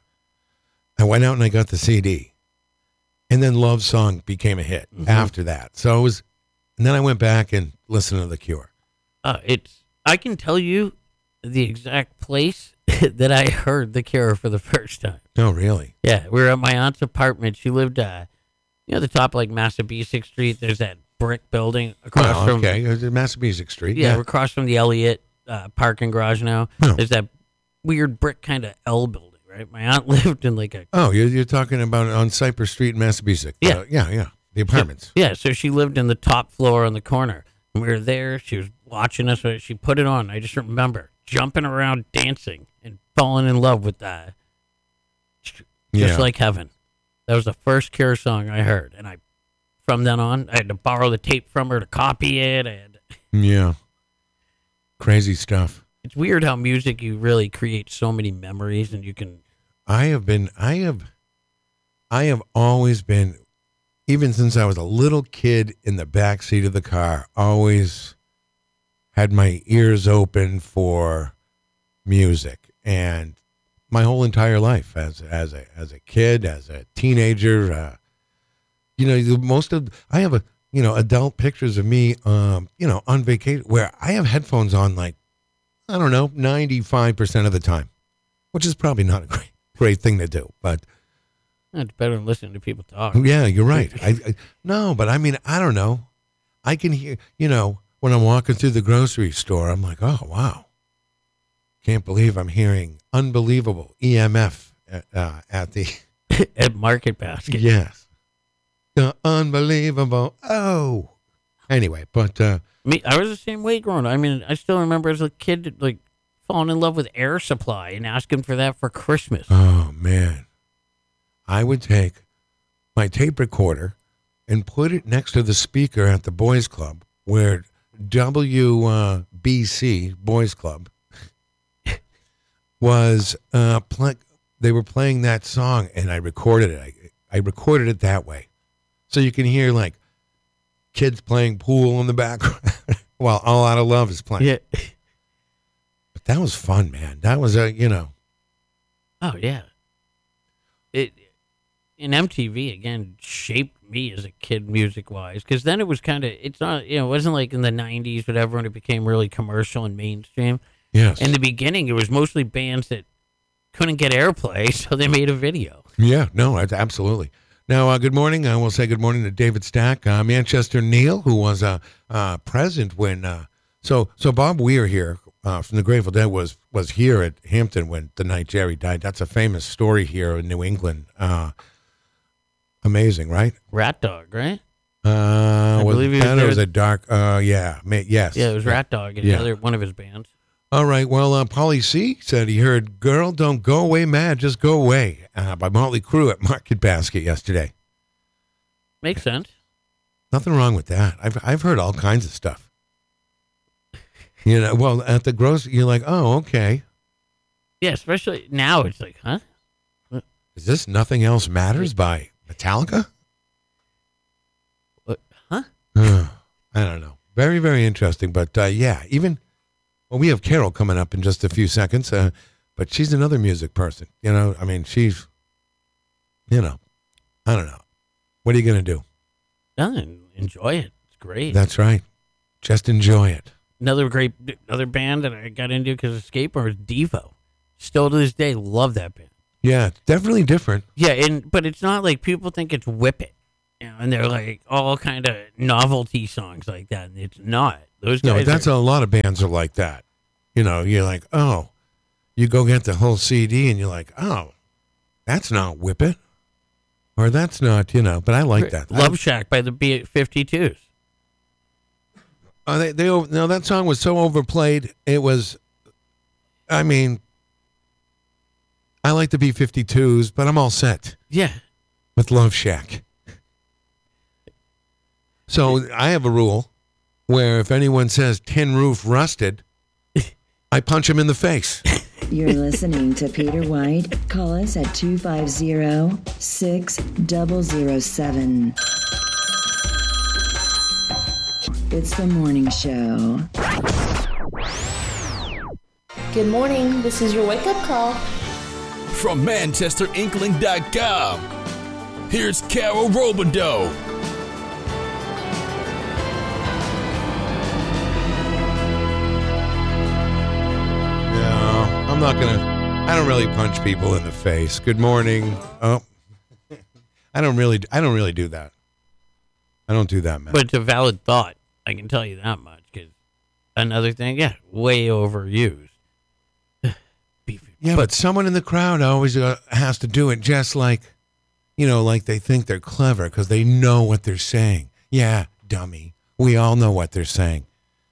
Speaker 1: I went out and I got the C D. And then Love Song became a hit mm-hmm. after that. So it was, and then I went back and listened to The Cure.
Speaker 2: Uh, it's, I can tell you the exact place that I heard The Cure for the first time.
Speaker 1: Oh, really?
Speaker 2: Yeah, we were at my aunt's apartment. She lived, uh, you know, the top of like Massabesic Street. There's that brick building across
Speaker 1: oh,
Speaker 2: from.
Speaker 1: Okay, Massabesic Street.
Speaker 2: Yeah,
Speaker 1: Yeah,
Speaker 2: we're across from the Elliott uh, parking garage now.
Speaker 1: Oh.
Speaker 2: There's that weird brick kind of L building. Right, my aunt lived in like a.
Speaker 1: Oh, you're, you're talking about on Cypress Street in Massabesic.
Speaker 2: Yeah.
Speaker 1: Uh, yeah, yeah. The apartments.
Speaker 2: So, yeah, so she lived in the top floor on the corner. And we were there. She was watching us. She put it on. I just remember jumping around, dancing, and falling in love with that. Just
Speaker 1: Yeah.
Speaker 2: like heaven. That was the first Cure song I heard. And I, from then on, I had to borrow the tape from her to copy it. And
Speaker 1: Yeah. Crazy stuff.
Speaker 2: it's weird how music, you really create so many memories, and you can.
Speaker 1: I have been, I have, I have always been, even since I was a little kid in the back seat of the car, always had my ears open for music, and my whole entire life as as a as a kid, as a teenager, uh, you know, the most of I have a you know adult pictures of me, um, you know, on vacation where I have headphones on, like I don't know, ninety-five percent of the time, which is probably not a great great thing to do, but.
Speaker 2: It's better than listening to people talk.
Speaker 1: Yeah, you're right. I, I no, but I mean, I don't know. I can hear, you know, when I'm walking through the grocery store, I'm like, oh wow, can't believe I'm hearing unbelievable E M F at, uh, at the
Speaker 2: At Market Basket.
Speaker 1: yes, uh, unbelievable. Oh, anyway, but uh,
Speaker 2: Me, I was the same way growing up. I mean, I still remember as a kid, like falling in love with Air Supply and asking for that for Christmas.
Speaker 1: oh man. I would take my tape recorder and put it next to the speaker at the boys club where W B C Boys Club was uh, play, they were playing that song, and I recorded it. I, I recorded it that way. So you can hear like kids playing pool in the background while All Out of Love is playing.
Speaker 2: Yeah.
Speaker 1: But that was fun, man. That was a, you know.
Speaker 2: Oh, yeah. It And M T V, again, shaped me as a kid music-wise, because then it was kind of, it's not, you know, it wasn't like in the nineties, whatever, when it became really commercial and mainstream.
Speaker 1: Yes.
Speaker 2: In the beginning, it was mostly bands that couldn't get airplay, so they made a video.
Speaker 1: Yeah, no, it's absolutely. Now, uh, good morning. I will say good morning to David Stack, uh, Manchester Neil, who was uh, uh, present when, uh, so so Bob Weir here uh, from the Grateful Dead was was here at Hampton when the night Jerry died. That's a famous story here in New England. Uh, amazing, right?
Speaker 2: Rat Dog, right?
Speaker 1: Uh,
Speaker 2: I
Speaker 1: was
Speaker 2: believe he
Speaker 1: it
Speaker 2: was
Speaker 1: that or
Speaker 2: there-
Speaker 1: was it Dark? Uh, yeah, ma- yes.
Speaker 2: Yeah, it was Rat Dog, and
Speaker 1: Yeah.
Speaker 2: another one of his bands.
Speaker 1: All right. Well, uh, Paulie C said he heard "Girl, Don't Go Away Mad, Just Go Away" uh, by Motley Crue at Market Basket yesterday.
Speaker 2: Makes sense.
Speaker 1: Nothing wrong with that. I've I've heard all kinds of stuff. You know, well, at the grocery, you're like, oh, okay.
Speaker 2: Yeah, especially now, it's like, huh?
Speaker 1: Is this "Nothing Else Matters" by Metallica?
Speaker 2: What? Huh?
Speaker 1: I don't know. Very, very interesting. But uh, yeah, even well, we have Carol coming up in just a few seconds. Uh, but she's another music person. You know, I mean, she's, you know, I don't know. What are you going to do?
Speaker 2: Nothing. Enjoy it. It's great.
Speaker 1: That's right. Just enjoy it.
Speaker 2: Another great, another band that I got into because of skateboard is Devo. Still to this day, love that band.
Speaker 1: Yeah, it's definitely different.
Speaker 2: Yeah, and but it's not like people think it's Whip It, you know, and they're like all kind of novelty songs like that, and it's not. Those guys.
Speaker 1: No, that's
Speaker 2: are,
Speaker 1: a lot of bands are like that. You know, you're like, oh, you go get the whole C D, and you're like, oh, that's not Whip It, or that's not, you know. But I like that.
Speaker 2: Love Shack by the B fifty-twos.
Speaker 1: Uh, they, they, no, that song was so overplayed. It was, I mean, I like the B fifty-twos, but I'm all set
Speaker 2: Yeah.
Speaker 1: with Love Shack. So I have a rule where if anyone says tin roof rusted, I punch him in the face.
Speaker 3: You're listening to Peter White. Call us at two five zero, six zero zero seven. It's the morning show.
Speaker 4: Good morning. This is your wake-up call.
Speaker 5: From Manchester Inkling dot com, here's Carol Robideau.
Speaker 1: No, I'm not going to. I don't really punch people in the face. Good morning. Oh, I don't really, I don't really do that. I don't do that, man.
Speaker 2: But it's a valid thought. I can tell you that much. Because another thing, yeah, way overused.
Speaker 1: Yeah, but someone in the crowd always uh, has to do it just like, you know, like they think they're clever because they know what they're saying. Yeah, dummy. We all know what they're saying.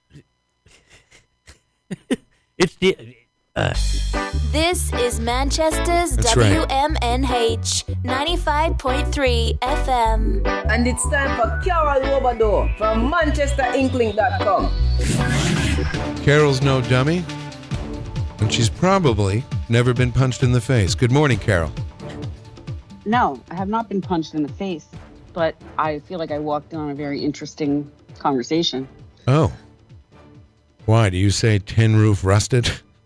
Speaker 2: It's the. Uh,
Speaker 6: This is Manchester's
Speaker 1: That's right.
Speaker 6: W M N H ninety-five point three F M.
Speaker 7: And it's time for Carol Robideau from Manchester Inkling dot com.
Speaker 1: Carol's no dummy, and she's probably never been punched in the face. Good morning, Carol.
Speaker 8: No, I have not been punched in the face, but I feel like I walked on a very interesting conversation.
Speaker 1: Oh. Why? Do you say tin roof rusted?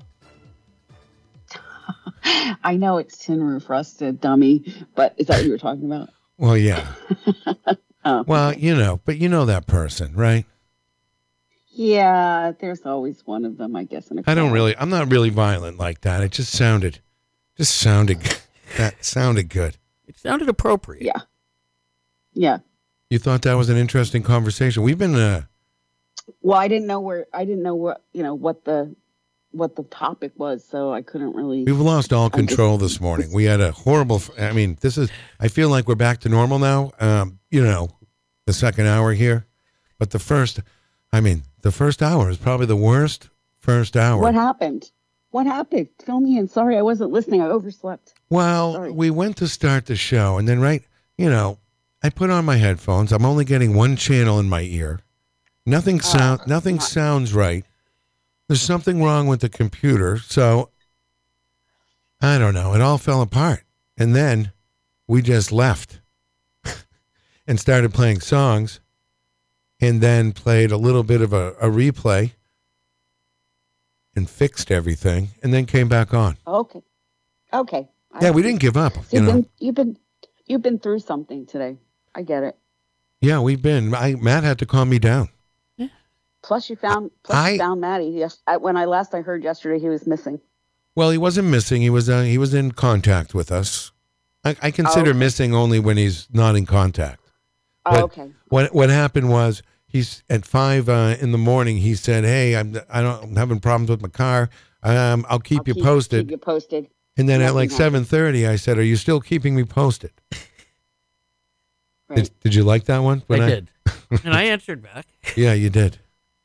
Speaker 8: I know it's tin roof rusted, dummy, but is that what you were talking about?
Speaker 1: Well, yeah.
Speaker 8: Oh.
Speaker 1: Well, you know, but you know that person, right?
Speaker 8: Yeah, there's always one of them, I guess. In a
Speaker 1: I don't
Speaker 8: crowd.
Speaker 1: really, I'm not really violent like that. It just sounded, just sounded, that sounded good.
Speaker 2: it sounded appropriate.
Speaker 8: Yeah. Yeah.
Speaker 1: You thought that was an interesting conversation. We've been, uh,
Speaker 8: Well, I didn't know where, I didn't know what, you know, what the, what the topic was, so I couldn't really.
Speaker 1: we've lost all control this morning. We had a horrible, I mean, this is, I feel like we're back to normal now. Um, you know, the second hour here, but the first, I mean, the first hour is probably the worst first hour.
Speaker 8: What happened? What happened? Fill me in. Sorry, I wasn't listening. I overslept.
Speaker 1: Well,
Speaker 8: Sorry.
Speaker 1: we went to start the show, and then right, you know, I put on my headphones. I'm only getting one channel in my ear. Nothing sound,
Speaker 8: Oh,
Speaker 1: nothing
Speaker 8: not-
Speaker 1: sounds right. There's something wrong with the computer, so I don't know. It all fell apart, and then we just left and started playing songs, and then played a little bit of a, a replay and fixed everything, and then came back on.
Speaker 8: Okay. Okay. I
Speaker 1: Yeah, we
Speaker 8: see.
Speaker 1: didn't give up.
Speaker 8: So
Speaker 1: You
Speaker 8: you've
Speaker 1: know.
Speaker 8: been you've been you've been through something today. I get it.
Speaker 1: Yeah, we've been. I, Matt had to calm me down.
Speaker 8: Plus you found plus
Speaker 1: I-
Speaker 8: you found Maddie. Yes. I, when I last I heard yesterday he was missing.
Speaker 1: Well, he wasn't missing. He was uh, he was in contact with us. I, I consider
Speaker 8: okay.
Speaker 1: missing only when he's not in contact.
Speaker 8: Oh,
Speaker 1: But
Speaker 8: okay.
Speaker 1: What what happened was he's at five uh, in the morning. He said, "Hey, I'm I don't I'm having problems with my car. Um, I'll keep
Speaker 8: I'll
Speaker 1: you
Speaker 8: keep,
Speaker 1: posted."
Speaker 8: Keep you posted.
Speaker 1: and then at
Speaker 8: nothing
Speaker 1: like
Speaker 8: happened.
Speaker 1: seven thirty, I said, "Are you still keeping me posted?"
Speaker 8: Right.
Speaker 1: Did, did you like that one?
Speaker 2: I
Speaker 1: When
Speaker 2: did. And I answered back.
Speaker 1: Yeah, you did.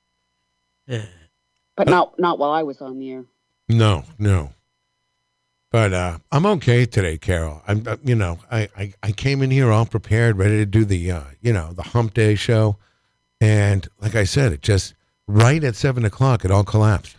Speaker 8: But not not while I was on the air.
Speaker 1: No, no. But uh, I'm okay today, Carol. I'm, uh, you know, I, I, I came in here all prepared, ready to do the, uh, you know, the Hump Day show, and like I said, it just right at seven o'clock, it all collapsed.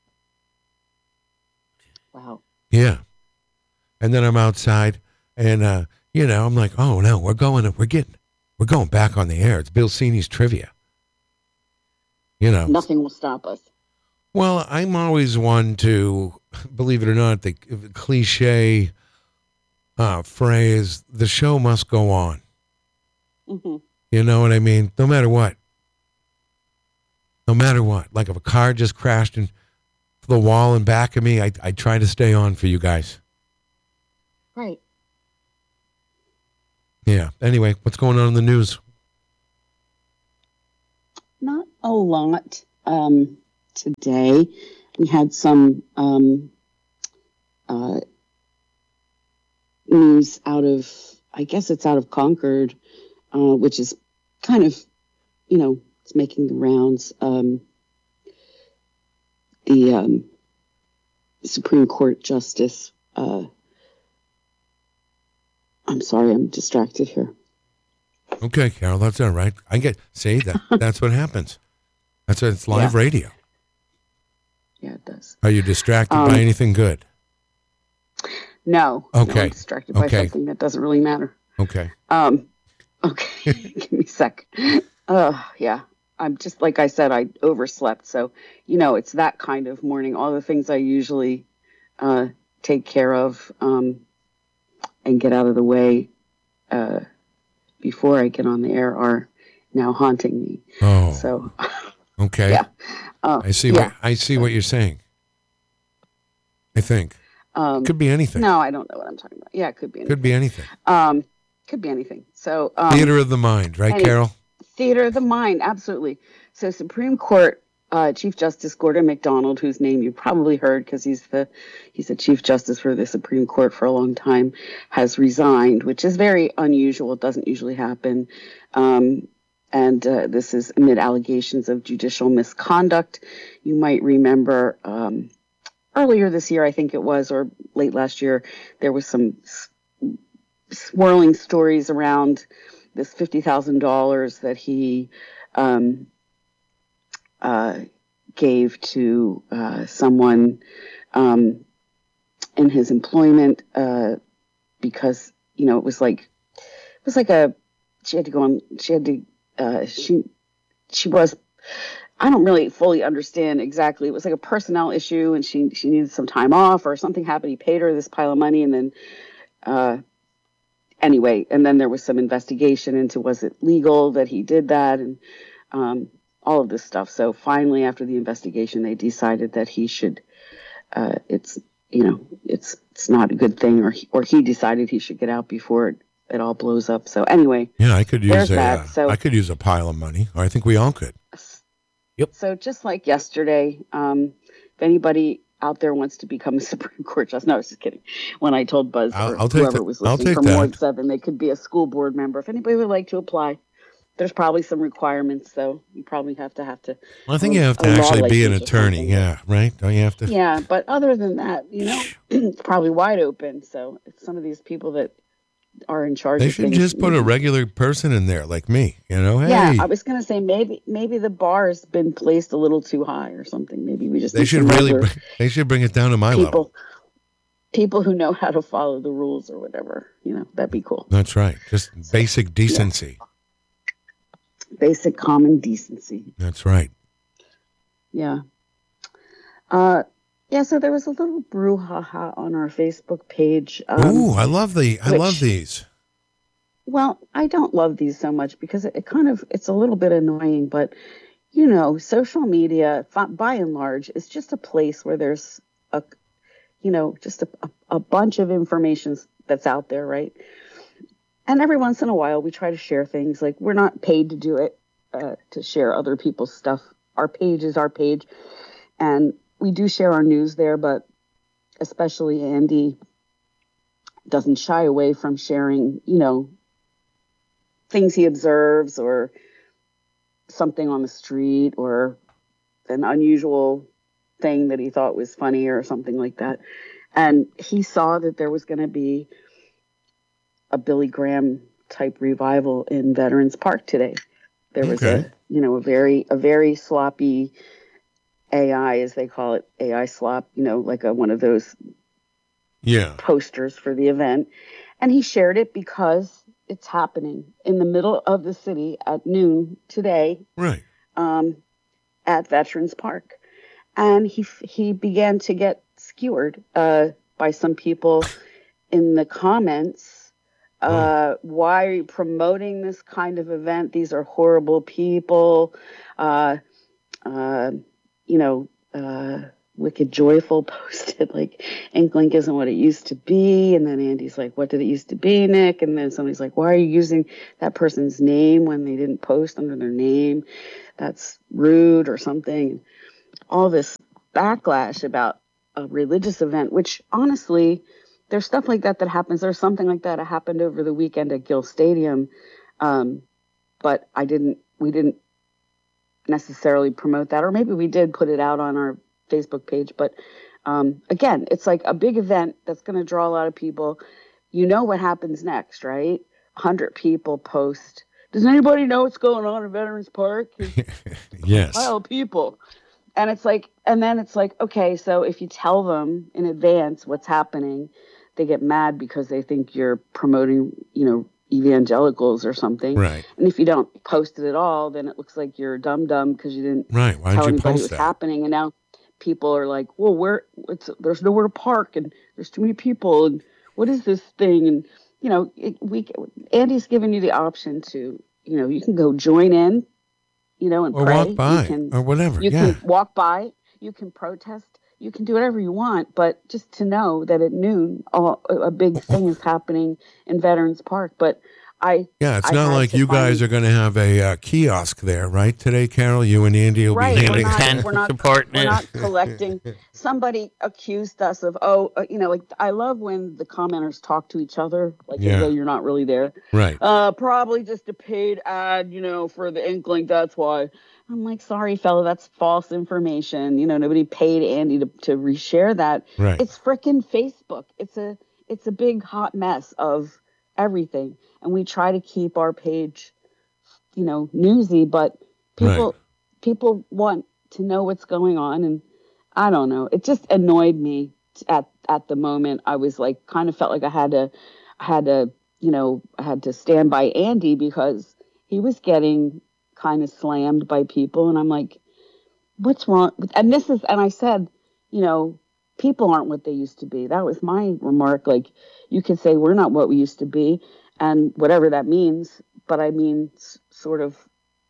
Speaker 8: Wow.
Speaker 1: Yeah, and then I'm outside, and uh, you know, I'm like, oh no, we're going, we're getting, we're going back on the air. It's Bill Cini's trivia. You know,
Speaker 8: Nothing will stop us.
Speaker 1: well, I'm always one to, believe it or not, the cliche uh, phrase, the show must go on.
Speaker 8: hmm
Speaker 1: You know what I mean? No matter what. No matter what. Like if a car just crashed into the wall in back of me, I, I try to stay on for you guys.
Speaker 8: Right.
Speaker 1: Yeah. Anyway, what's going on in the news?
Speaker 8: Not a lot um, today. We had some um, uh, news out of, I guess it's out of Concord, uh, which is kind of, you know, it's making the rounds. Um, the um, Supreme Court Justice, uh, I'm sorry, I'm distracted here.
Speaker 1: Okay, Carol, that's all right. I get, see, that that's what happens. That's what, it's live
Speaker 8: Yeah.
Speaker 1: radio.
Speaker 8: Yeah, it does.
Speaker 1: Are you distracted
Speaker 8: Um,
Speaker 1: by anything good?
Speaker 8: No.
Speaker 1: Okay.
Speaker 8: No, I'm distracted by
Speaker 1: Okay.
Speaker 8: something that doesn't really matter.
Speaker 1: Okay.
Speaker 8: Um, okay. Give me a sec. Uh, yeah. I'm just, like I said, I overslept. So, you know, it's that kind of morning. All the things I usually uh, take care of um, and get out of the way uh, before I get on the air are now haunting me.
Speaker 1: Oh,
Speaker 8: So,
Speaker 1: okay.
Speaker 8: yeah. Uh,
Speaker 1: I see
Speaker 8: yeah.
Speaker 1: what I see what you're saying. I think.
Speaker 8: Um,
Speaker 1: Could be anything.
Speaker 8: No, I don't know what I'm talking about. Yeah, it could be anything.
Speaker 1: Could be anything.
Speaker 8: Um, could be anything. So, um,
Speaker 1: Theater of the mind, right,
Speaker 8: any-
Speaker 1: Carol?
Speaker 8: Theater of the mind, absolutely. So Supreme Court uh, Chief Justice Gordon MacDonald, whose name you probably heard because he's the he's the Chief Justice for the Supreme Court for a long time, has resigned, which is very unusual. It doesn't usually happen. Um, and uh, this is amid allegations of judicial misconduct. You might remember um, earlier this year, I think it was, or late last year, there was some s- swirling stories around this fifty thousand dollars that he um, uh, gave to uh, someone um, in his employment uh, because, you know, it was like, it was like a, she had to go on, she had to, uh, she, she was, I don't really fully understand exactly. It was like a personnel issue and she, she needed some time off or something happened. He paid her this pile of money and then, uh, anyway, and then there was some investigation into was it legal that he did that and um, all of this stuff. So finally, after the investigation, they decided that he should. Uh, it's you know it's it's not a good thing, or he, or he decided he should get out before it, it all blows up. So anyway,
Speaker 1: Yeah, I could use
Speaker 8: there's
Speaker 1: a
Speaker 8: that.
Speaker 1: uh,
Speaker 8: So-
Speaker 1: I could use a pile of money. Or I think we all could.
Speaker 2: Yep.
Speaker 8: So just like yesterday, um, if anybody out there wants to become a Supreme Court justice, no, I was just kidding. When I told Buzz
Speaker 1: I'll-
Speaker 8: or
Speaker 1: I'll take
Speaker 8: whoever
Speaker 1: that.
Speaker 8: was
Speaker 1: I'll
Speaker 8: listening
Speaker 1: take
Speaker 8: from
Speaker 1: that.
Speaker 8: Ward Seven, they could be a school board member. If anybody would like to apply, there's probably some requirements. So you probably have to have to.
Speaker 1: Well, I think
Speaker 8: a-
Speaker 1: you have to
Speaker 8: a law
Speaker 1: actually be an
Speaker 8: license or
Speaker 1: attorney.
Speaker 8: something.
Speaker 1: Yeah, right? Don't you have to?
Speaker 8: Yeah, but other than that, you know, it's probably wide open. So it's some of these people that are in charge.
Speaker 1: They
Speaker 8: of
Speaker 1: should
Speaker 8: things,
Speaker 1: just put a
Speaker 8: maybe-
Speaker 1: regular person in there like me. You know, hey,
Speaker 8: Yeah, I was gonna say maybe maybe the bar has been placed a little too high or something. Maybe we just
Speaker 1: they
Speaker 8: need
Speaker 1: should
Speaker 8: some
Speaker 1: really
Speaker 8: regular
Speaker 1: br- they should bring it down to my level.
Speaker 8: people people who know how to follow the rules or whatever. You know, that'd be cool.
Speaker 1: That's right. Just basic decency.
Speaker 8: Basic common decency.
Speaker 1: That's right.
Speaker 8: Yeah. Uh, yeah. So there was a little brouhaha on our Facebook page. Um,
Speaker 1: Ooh, I love the I love
Speaker 8: which-
Speaker 1: these.
Speaker 8: Well, I don't love these so much because it, it kind of it's a little bit annoying, but you know, social media fi- by and large is just a place where there's a, you know, just a, a, a bunch of information that's out there, right? And every once in a while, we try to share things. Like we're not paid to do it uh, to share other people's stuff. Our page is our page, and we do share our news there. But especially Andy doesn't shy away from sharing, you know, things he observes or something on the street or an unusual thing that he thought was funny or something like that. And he saw that there was going to be a Billy Graham type revival in Veterans Park today. There was
Speaker 1: Okay.
Speaker 8: a, you know, a very, a very sloppy A I, as they call it, A I slop, you know, like a, one of those
Speaker 1: Yeah.
Speaker 8: posters for the event. And he shared it because it's happening in the middle of the city at noon today
Speaker 1: Right.
Speaker 8: um, at Veterans Park. And he he began to get skewered uh, by some people in the comments. Uh, why are you promoting this kind of event? These are horrible people. Uh, uh, you know, uh, Wicked Joyful posted like Inklink isn't what it used to be, and then Andy's like, what did it used to be, Nick? And then somebody's like, why are you using that person's name when they didn't post under their name? That's rude or something. All this backlash about a religious event, which honestly, there's stuff like that that happens. There's something like that that happened over the weekend at Gill Stadium, um, but I didn't. We didn't necessarily promote that, or maybe we did put it out on our Facebook page. But um, again, it's like a big event that's going to draw a lot of people. You know what happens next, right? one hundred people post. Does anybody know what's going on in Veterans Park?
Speaker 1: Yes.
Speaker 8: A pile of people. And it's like, and then it's like, okay, so if you tell them in advance what's happening, they get mad because they think you're promoting, you know, evangelicals or something.
Speaker 1: Right.
Speaker 8: And if you don't post it at all, then it looks like you're a dum dum because you didn't
Speaker 1: right. Why
Speaker 8: tell
Speaker 1: did you
Speaker 8: anybody
Speaker 1: post
Speaker 8: what's
Speaker 1: that?
Speaker 8: happening. And now people are like, well, where it's there's nowhere to park and there's too many people and what is this thing? And you know, it, we Andy's giving you the option to, you know, you can go join in, you know, and
Speaker 1: or
Speaker 8: pray.
Speaker 1: walk by
Speaker 8: you can,
Speaker 1: or whatever.
Speaker 8: You
Speaker 1: yeah.
Speaker 8: can walk by. You can protest. You can do whatever you want, but just to know that at noon, all, a big thing is happening in Veterans Park. But I
Speaker 1: yeah, it's
Speaker 8: I
Speaker 1: not
Speaker 8: had
Speaker 1: like
Speaker 8: to
Speaker 1: you
Speaker 8: find-
Speaker 1: guys are going to have a uh, kiosk there, right? Today, Carol, you and Andy will
Speaker 8: Right,
Speaker 1: be
Speaker 8: we're
Speaker 1: handing.
Speaker 8: not,
Speaker 2: ten
Speaker 8: we're not,
Speaker 2: supporting
Speaker 8: we're
Speaker 2: it.
Speaker 8: not collecting. Somebody accused us of, oh, uh, you know, like I love when the commenters talk to each other, like
Speaker 1: Yeah.
Speaker 8: as though you're not really there.
Speaker 1: Right.
Speaker 8: Uh, probably just a paid ad, you know, for the Inklink. That's why. I'm like, sorry, fella, that's false information. You know, nobody paid Andy to, to reshare that.
Speaker 1: Right.
Speaker 8: It's frickin' Facebook. It's a it's a big hot mess of everything, and we try to keep our page, you know, newsy, but people
Speaker 1: Right.
Speaker 8: people want to know what's going on, and I don't know. It just annoyed me at at the moment. I was like, kind of felt like I had to, I had to, you know, I had to stand by Andy because he was getting kind of slammed by people, and I'm like, what's wrong? And this is, and I said, you know, people aren't what they used to be. That was my remark. Like, you could say we're not what we used to be, and whatever that means. But I mean, s- sort of,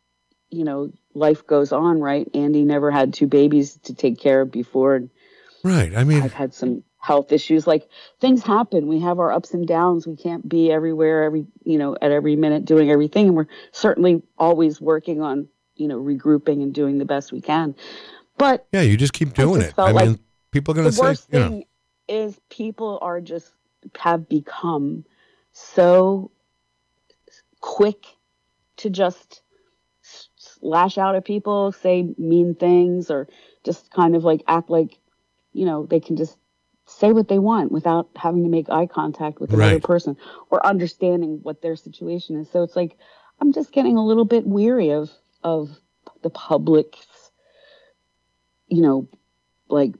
Speaker 8: you know, life goes on, right? Andy never had two babies to take care of before, and
Speaker 1: Right. I mean,
Speaker 8: I've had some health issues. Like, things happen. We have our ups and downs. We can't be everywhere, every, you know, at every minute doing everything. And we're certainly always working on, you know, regrouping and doing the best we can. But
Speaker 1: yeah, you just keep doing
Speaker 8: just
Speaker 1: it.
Speaker 8: felt
Speaker 1: I mean,
Speaker 8: like
Speaker 1: people are going
Speaker 8: the
Speaker 1: to say,
Speaker 8: worst
Speaker 1: you know,
Speaker 8: thing is people are just have become so quick to just s- lash out at people, say mean things, or just kind of like act like, you know, they can just say what they want without having to make eye contact with another
Speaker 1: Right.
Speaker 8: person or understanding what their situation is. So it's like, I'm just getting a little bit weary of, of the public's, you know, like,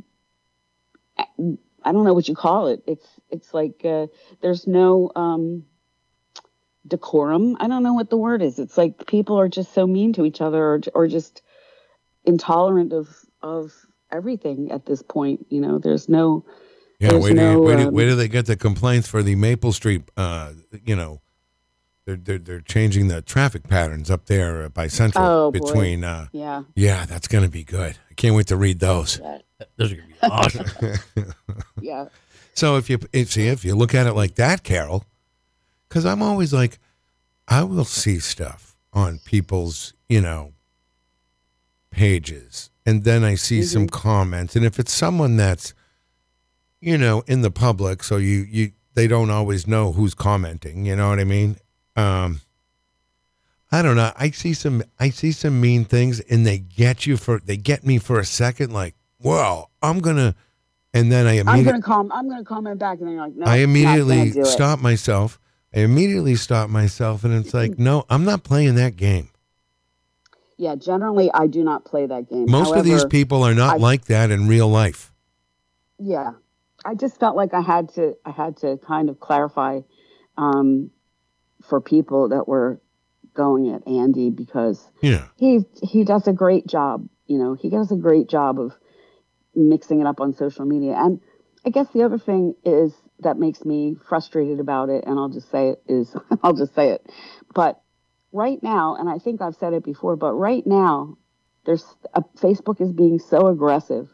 Speaker 8: I don't know what you call it. It's, it's like, uh, there's no, um, decorum. I don't know what the word is. It's like people are just so mean to each other, or, or just intolerant of, of everything at this point. You know, there's no,
Speaker 1: yeah.
Speaker 8: there's
Speaker 1: Where do,
Speaker 8: no,
Speaker 1: where, do,
Speaker 8: um,
Speaker 1: where do they get the complaints for the Maple Street? Uh, you know, they're, they're they're changing the traffic patterns up there by Central
Speaker 8: Oh, boy.
Speaker 1: between. Uh,
Speaker 8: yeah.
Speaker 1: yeah, that's going to be good. I can't wait to read those.
Speaker 8: Yeah.
Speaker 2: Those are gonna be awesome.
Speaker 8: Yeah.
Speaker 1: So if you if, see if you look at it like that, Carol, because I'm always like, I will see stuff on people's, you know, pages, and then I see some
Speaker 8: Mm-hmm.
Speaker 1: comments, and if it's someone that's, you know, in the public, so you you they don't always know who's commenting. You know what I mean? Um, I don't know. I see some I see some mean things, and they get you for they get me for a second, like, well, I'm gonna, and then I
Speaker 8: I'm
Speaker 1: immediately
Speaker 8: gonna com. I'm gonna comment back, and then you're like, no,
Speaker 1: I immediately
Speaker 8: not gonna do it.
Speaker 1: stop myself. I immediately stop myself, and it's like, no, I'm not playing that game.
Speaker 8: Yeah, generally, I do not play that game.
Speaker 1: Most of these
Speaker 8: However,
Speaker 1: people are not
Speaker 8: I-
Speaker 1: like that in real life.
Speaker 8: Yeah, I just felt like I had to. I had to kind of clarify um, for people that were going at Andy, because
Speaker 1: Yeah.
Speaker 8: he he does a great job. You know, he does a great job of mixing it up on social media. And I guess the other thing is that makes me frustrated about it, and I'll just say it is, I'll just say it. But right now, and I think I've said it before, but right now, there's a, Facebook is being so aggressive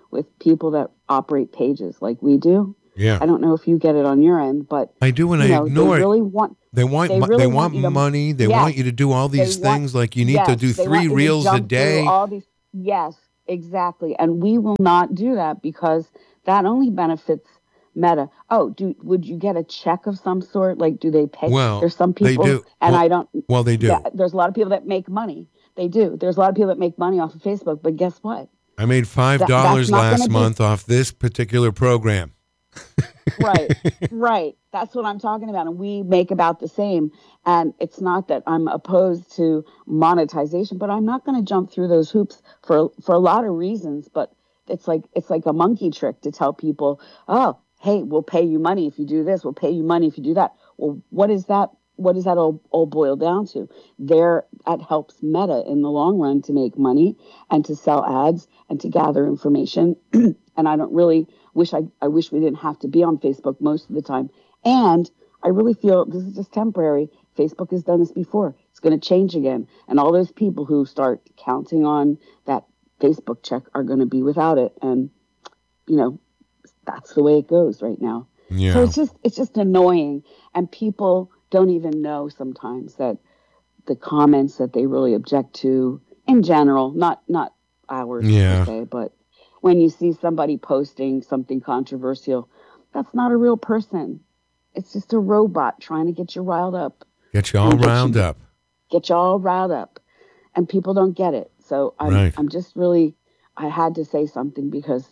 Speaker 8: with people that operate pages like we do.
Speaker 1: Yeah.
Speaker 8: I don't know if you get it on your end, but
Speaker 1: I do, and
Speaker 8: you
Speaker 1: I
Speaker 8: know,
Speaker 1: ignore
Speaker 8: they
Speaker 1: it.
Speaker 8: really want
Speaker 1: They want
Speaker 8: they
Speaker 1: mo-
Speaker 8: really
Speaker 1: they
Speaker 8: want
Speaker 1: want
Speaker 8: you to-
Speaker 1: money. They
Speaker 8: Yes.
Speaker 1: want you to do all these
Speaker 8: They want-
Speaker 1: things. Like you need
Speaker 8: yes,
Speaker 1: to do
Speaker 8: they
Speaker 1: three
Speaker 8: want you to
Speaker 1: reels a
Speaker 8: jump through
Speaker 1: day.
Speaker 8: All these, yes, exactly. And we will not do that because that only benefits Meta. Oh, do would you get a check of some sort? Like, do they pay?
Speaker 1: Well,
Speaker 8: there's some
Speaker 1: they
Speaker 8: people,
Speaker 1: do.
Speaker 8: and
Speaker 1: Well-
Speaker 8: I don't.
Speaker 1: well, they do.
Speaker 8: Yeah, there's a lot of people that make money. They do. There's a lot of people that make money off of Facebook. But guess what?
Speaker 1: I made five
Speaker 8: That-
Speaker 1: dollars
Speaker 8: that's not
Speaker 1: last
Speaker 8: gonna be-
Speaker 1: month off this particular program.
Speaker 8: Right, right. That's what I'm talking about. And we make about the same. And it's not that I'm opposed to monetization, but I'm not going to jump through those hoops for for a lot of reasons. But it's like it's like a monkey trick to tell people, oh, hey, we'll pay you money if you do this. We'll pay you money if you do that. Well, what is that? What does that all, all boil down to? There, that helps Meta in the long run to make money and to sell ads and to gather information. And I don't really wish I, I wish we didn't have to be on Facebook most of the time. And I really feel this is just temporary. Facebook has done this before. It's going to change again. And all those people who start counting on that Facebook check are going to be without it. And, you know, that's the way it goes right now.
Speaker 1: Yeah.
Speaker 8: So it's just it's just annoying. And people don't even know sometimes that the comments that they really object to in general, not not ours
Speaker 1: Yeah.
Speaker 8: per se, but when you see somebody posting something controversial, that's not a real person. It's just a robot trying to get you riled up,
Speaker 1: Get you all
Speaker 8: And get
Speaker 1: round
Speaker 8: you-
Speaker 1: up.
Speaker 8: get you all riled up. And people don't get it. So I'm
Speaker 1: Right.
Speaker 8: I'm just really I had to say something because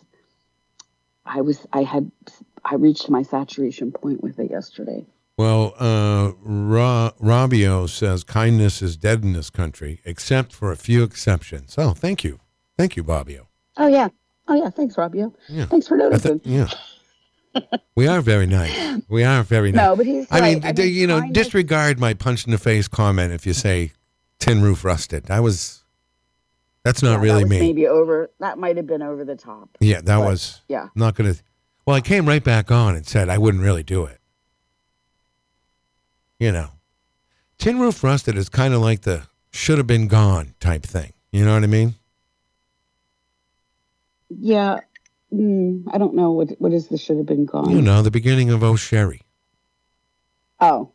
Speaker 8: I was I had I reached my saturation point with it yesterday.
Speaker 1: Well, uh, Ra- Rabio says kindness is dead in this country, except for a few exceptions. Oh, thank you. Thank you, Bobbio.
Speaker 8: Oh yeah. Oh yeah, thanks, Robio.
Speaker 1: Yeah.
Speaker 8: Thanks for
Speaker 1: I
Speaker 8: noticing.
Speaker 1: th- yeah. We are very nice. We are very nice.
Speaker 8: No, but he's
Speaker 1: I mean,
Speaker 8: right. I
Speaker 1: d-
Speaker 8: mean,
Speaker 1: you know,
Speaker 8: kindness-
Speaker 1: disregard my punch in the face comment if you say tin roof rusted. I was, that's not
Speaker 8: Yeah,
Speaker 1: really
Speaker 8: that was
Speaker 1: me.
Speaker 8: Maybe over that might have been over the top.
Speaker 1: Yeah, that
Speaker 8: But,
Speaker 1: was
Speaker 8: yeah.
Speaker 1: not going to. Well, I came right back on and said I wouldn't really do it. You know, tin roof rusted is kind of like the should have been gone type thing. You know what I mean?
Speaker 8: Yeah. Mm, I don't know what what is the should have been gone.
Speaker 1: You know, the beginning of O'Sherry.
Speaker 8: Oh.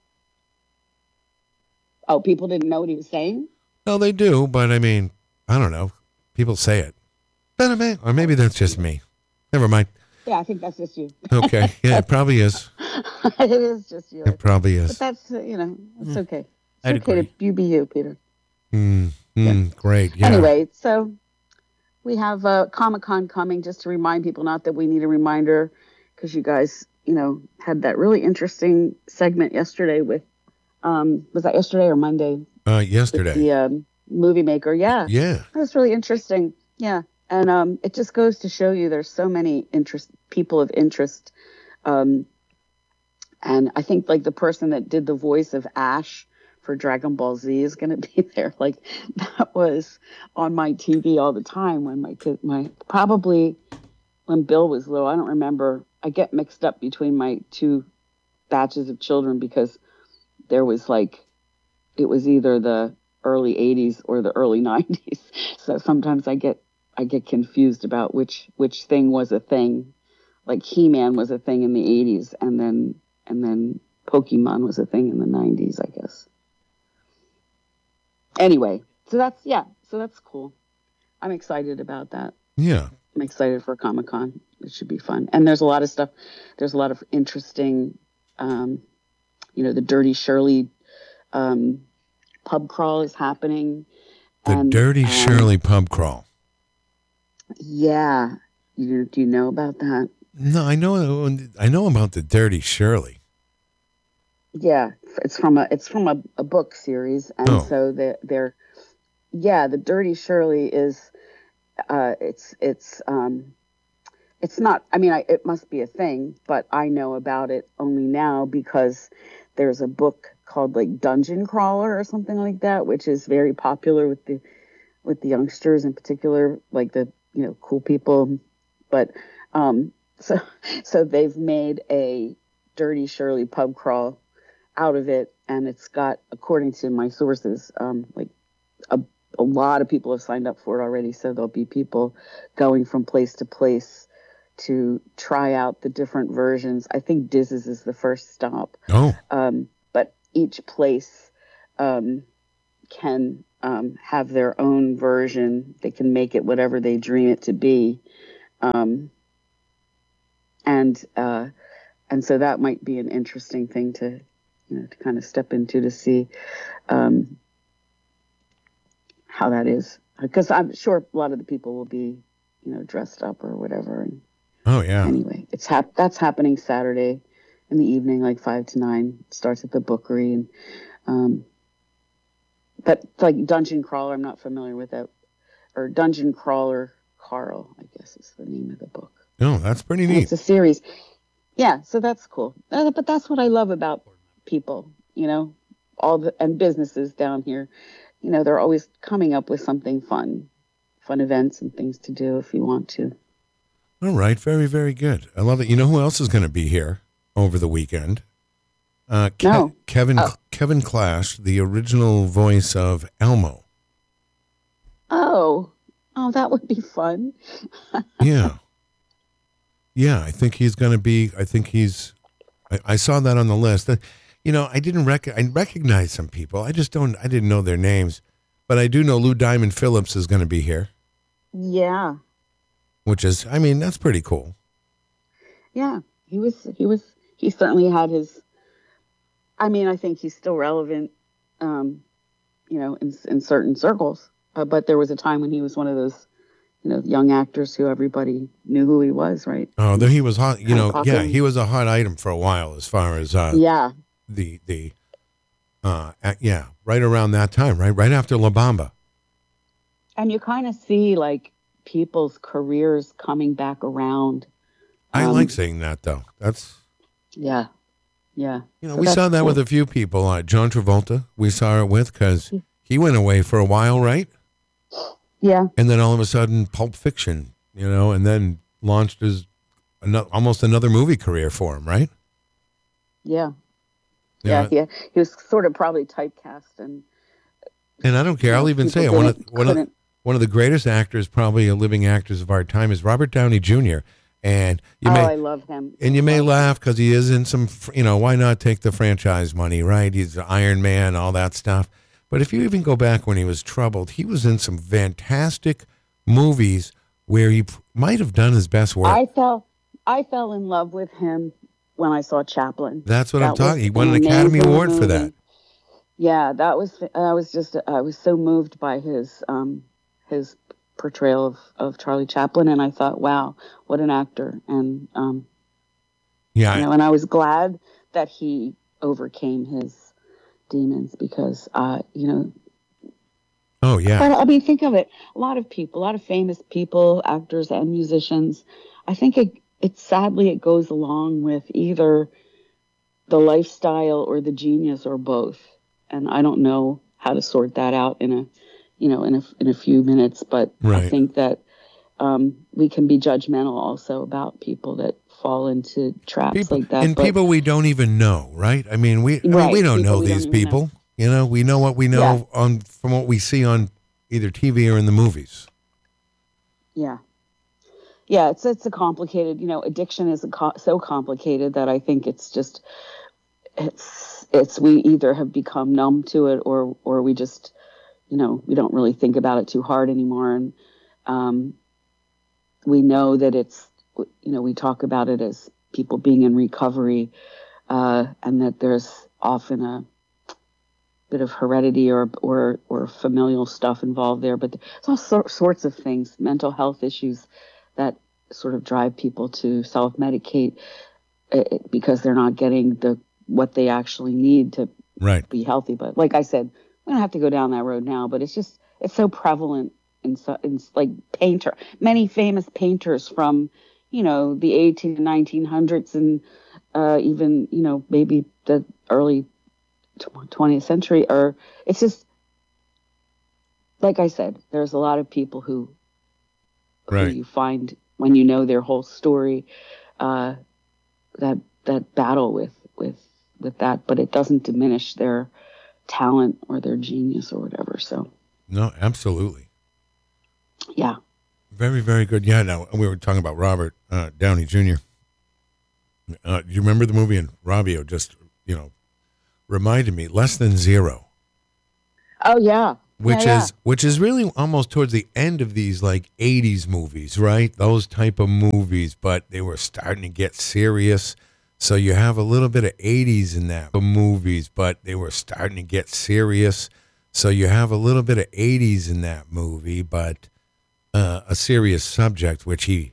Speaker 8: Oh, people didn't know what he was saying?
Speaker 1: No, they do, but I mean, I don't know. People say it. But I mean, or maybe that's just me. Never mind.
Speaker 8: Yeah, I think that's just you.
Speaker 1: Okay. Yeah, it probably is.
Speaker 8: It is just you.
Speaker 1: It probably
Speaker 8: But
Speaker 1: is.
Speaker 8: that's, uh, you know, it's okay. It's
Speaker 2: I'd
Speaker 8: okay
Speaker 2: agree.
Speaker 8: to you be you, Peter.
Speaker 1: Mm, mm, great. Yeah.
Speaker 8: Anyway, so we have uh, Comic-Con coming, just to remind people, not that we need a reminder, because you guys, you know, had that really interesting segment yesterday with, um, was that yesterday or Monday?
Speaker 1: Uh,
Speaker 8: With
Speaker 1: yesterday.
Speaker 8: the um, movie maker. Yeah.
Speaker 1: Yeah.
Speaker 8: That was really interesting. Yeah. And um, it just goes to show you there's so many interest people of interest. Um, and I think like the person that did the voice of Ash for Dragon Ball Z is going to be there. Like that was on my T V all the time when my kid, my probably when Bill was little. I don't remember. I get mixed up between my two batches of children because there was like, it was either the early eighties or the early nineties. So sometimes I get I get confused about which which thing was a thing. Like He-Man was a thing in the eighties, and then and then Pokemon was a thing in the nineties, I guess. Anyway, so that's yeah, so that's cool. I'm excited about that.
Speaker 1: Yeah.
Speaker 8: I'm excited for Comic-Con. It should be fun. And there's a lot of stuff. There's a lot of interesting, um, you know, the Dirty Shirley um, pub crawl is happening.
Speaker 1: The
Speaker 8: And,
Speaker 1: Dirty
Speaker 8: um,
Speaker 1: Shirley pub crawl.
Speaker 8: Yeah. You, do you know about that?
Speaker 1: No, I know. I know about the Dirty Shirley.
Speaker 8: Yeah, it's from a it's from a, a book series, and
Speaker 1: Oh.
Speaker 8: so they're, they're yeah, the Dirty Shirley is uh, it's it's um, it's not. I mean, I, it must be a thing, but I know about it only now because there's a book called like Dungeon Crawler or something like that, which is very popular with the with the youngsters in particular, like the you know cool people. But um, so so they've made a Dirty Shirley pub crawl out of it, and it's got, according to my sources, um, like a, a lot of people have signed up for it already. So there'll be people going from place to place to try out the different versions. I think Diz's is the first stop.
Speaker 1: Oh.
Speaker 8: Um, but each place um, can um, have their own version. They can make it whatever they dream it to be. Um, and uh, and so that might be an interesting thing to, you know, to kind of step into to see um, how that is. Because I'm sure a lot of the people will be, you know, dressed up or whatever. And
Speaker 1: Oh, yeah.
Speaker 8: anyway, it's hap- that's happening Saturday in the evening, like five to nine. It starts at the Bookery. And um, but like Dungeon Crawler, I'm not familiar with that. Or Dungeon Crawler Carl, I guess is the name of the book.
Speaker 1: Oh, that's pretty
Speaker 8: And
Speaker 1: neat.
Speaker 8: it's a series. Yeah, so that's cool. Uh, But that's what I love about people, you know, all the and businesses down here. You know, they're always coming up with something fun, fun events and things to do if you want to.
Speaker 1: All right. Very, very good. I love it. You know who else is going to be here over the weekend? Uh, Ke-
Speaker 8: No.
Speaker 1: Kevin
Speaker 8: Oh.
Speaker 1: Kevin Clash, the original voice of Elmo.
Speaker 8: Oh, oh, that would be fun.
Speaker 1: Yeah. Yeah, I think he's going to be, I think he's, I, I saw that on the list. Uh, You know, I didn't rec- I recognize some people. I just don't, I didn't know their names. But I do know Lou Diamond Phillips is going to be here,
Speaker 8: Yeah,
Speaker 1: which is, I mean, that's pretty cool.
Speaker 8: yeah. He was, he was, he certainly had his. I mean, I think he's still relevant, um, you know, in in certain circles. Uh, but there was a time when he was one of those, you know, young actors who everybody knew who he was, right?
Speaker 1: Oh, there he was hot. You know,
Speaker 8: Kinda
Speaker 1: yeah,
Speaker 8: popular.
Speaker 1: he was a hot item for a while as far as uh,
Speaker 8: Yeah,
Speaker 1: the, the, uh, uh, yeah, right around that time, right? Right after La Bamba.
Speaker 8: and you kind of see like people's careers coming back around.
Speaker 1: I
Speaker 8: Um,
Speaker 1: like seeing that though. That's,
Speaker 8: Yeah, yeah.
Speaker 1: you know,
Speaker 8: So
Speaker 1: we
Speaker 8: that's
Speaker 1: saw that
Speaker 8: cool.
Speaker 1: with a few people. Uh, John Travolta, we saw it with because he went away for a while, right?
Speaker 8: Yeah,
Speaker 1: And then all of a sudden, Pulp Fiction, you know, and then launched his ano- almost another movie career for him, right?
Speaker 8: yeah,
Speaker 1: Yeah.
Speaker 8: yeah. Yeah, he was sort of probably typecast, and
Speaker 1: And I don't care. I'll even say it.
Speaker 8: people
Speaker 1: One of
Speaker 8: didn't-
Speaker 1: one of
Speaker 8: couldn't-
Speaker 1: one of the greatest actors, probably a living actors of our time, is Robert Downey Junior And you
Speaker 8: oh,
Speaker 1: may
Speaker 8: I love him.
Speaker 1: and you may laugh because he is in some, fr- you know, why not take the franchise money, right? He's the Iron Man, all that stuff. But if you even go back when he was troubled, he was in some fantastic movies where he p- might have done his best work.
Speaker 8: I fell, I fell in love with him when I saw Chaplin.
Speaker 1: That's what
Speaker 8: That
Speaker 1: I'm talking.
Speaker 8: was
Speaker 1: He won an
Speaker 8: an
Speaker 1: Academy
Speaker 8: amazing
Speaker 1: Award for
Speaker 8: movie.
Speaker 1: that.
Speaker 8: Yeah, that was. I was just. I was so moved by his um his portrayal of, of Charlie Chaplin, and I thought, wow, what an actor. And um,
Speaker 1: Yeah,
Speaker 8: you know, and I was glad that he overcame his demons because, uh, you know.
Speaker 1: oh yeah.
Speaker 8: But I mean, think of it. A lot of people, a lot of famous people, actors and musicians. I think it, it sadly it goes along with either the lifestyle or the genius or both. And I don't know how to sort that out in a, you know, in a in a few minutes. But I
Speaker 1: Right.
Speaker 8: think that um, we can be judgmental also about people that fall into traps
Speaker 1: People,
Speaker 8: like that.
Speaker 1: and
Speaker 8: But
Speaker 1: people we don't even know, right? I mean, we I mean,
Speaker 8: Right,
Speaker 1: we don't
Speaker 8: people
Speaker 1: know
Speaker 8: we don't
Speaker 1: these
Speaker 8: even know.
Speaker 1: people. You know, we know what we know on from what we see on either T V or in the movies.
Speaker 8: Yeah. Yeah, it's it's a complicated, you know, addiction is a co- so complicated that I think it's just it's it's we either have become numb to it or or we just, you know, we don't really think about it too hard anymore, and um we know that it's, you know, we talk about it as people being in recovery, uh and that there's often a bit of heredity or or or familial stuff involved there, but there's all sor- sorts of things, mental health issues that sort of drive people to self-medicate uh, because they're not getting the what they actually need to
Speaker 1: Right.
Speaker 8: be healthy. But like I said, we don't have to go down that road now, but it's just it's so prevalent in, so, in like painter many famous painters from, you know, the eighteen and nineteen hundreds and uh even, you know, maybe the early twentieth century, or it's just like I said, there's a lot of people who
Speaker 1: Right.
Speaker 8: who you find when you know their whole story, uh, that that battle with with with that, but it doesn't diminish their talent or their genius or whatever. So
Speaker 1: No, absolutely.
Speaker 8: Yeah.
Speaker 1: Very, very good. Yeah, no, we were talking about Robert uh, Downey Junior Uh, do you remember the movie? And Robbio just, you know, reminded me, Less Than Zero.
Speaker 8: Oh, yeah.
Speaker 1: Which
Speaker 8: yeah,
Speaker 1: is
Speaker 8: yeah.
Speaker 1: which is really almost towards the end of these like eighties movies, right? Those type of movies, but they were starting to get serious. So you have a little bit of eighties in that movies, but they were starting to get serious. So you have a little bit of eighties in that movie, but uh, a serious subject, which he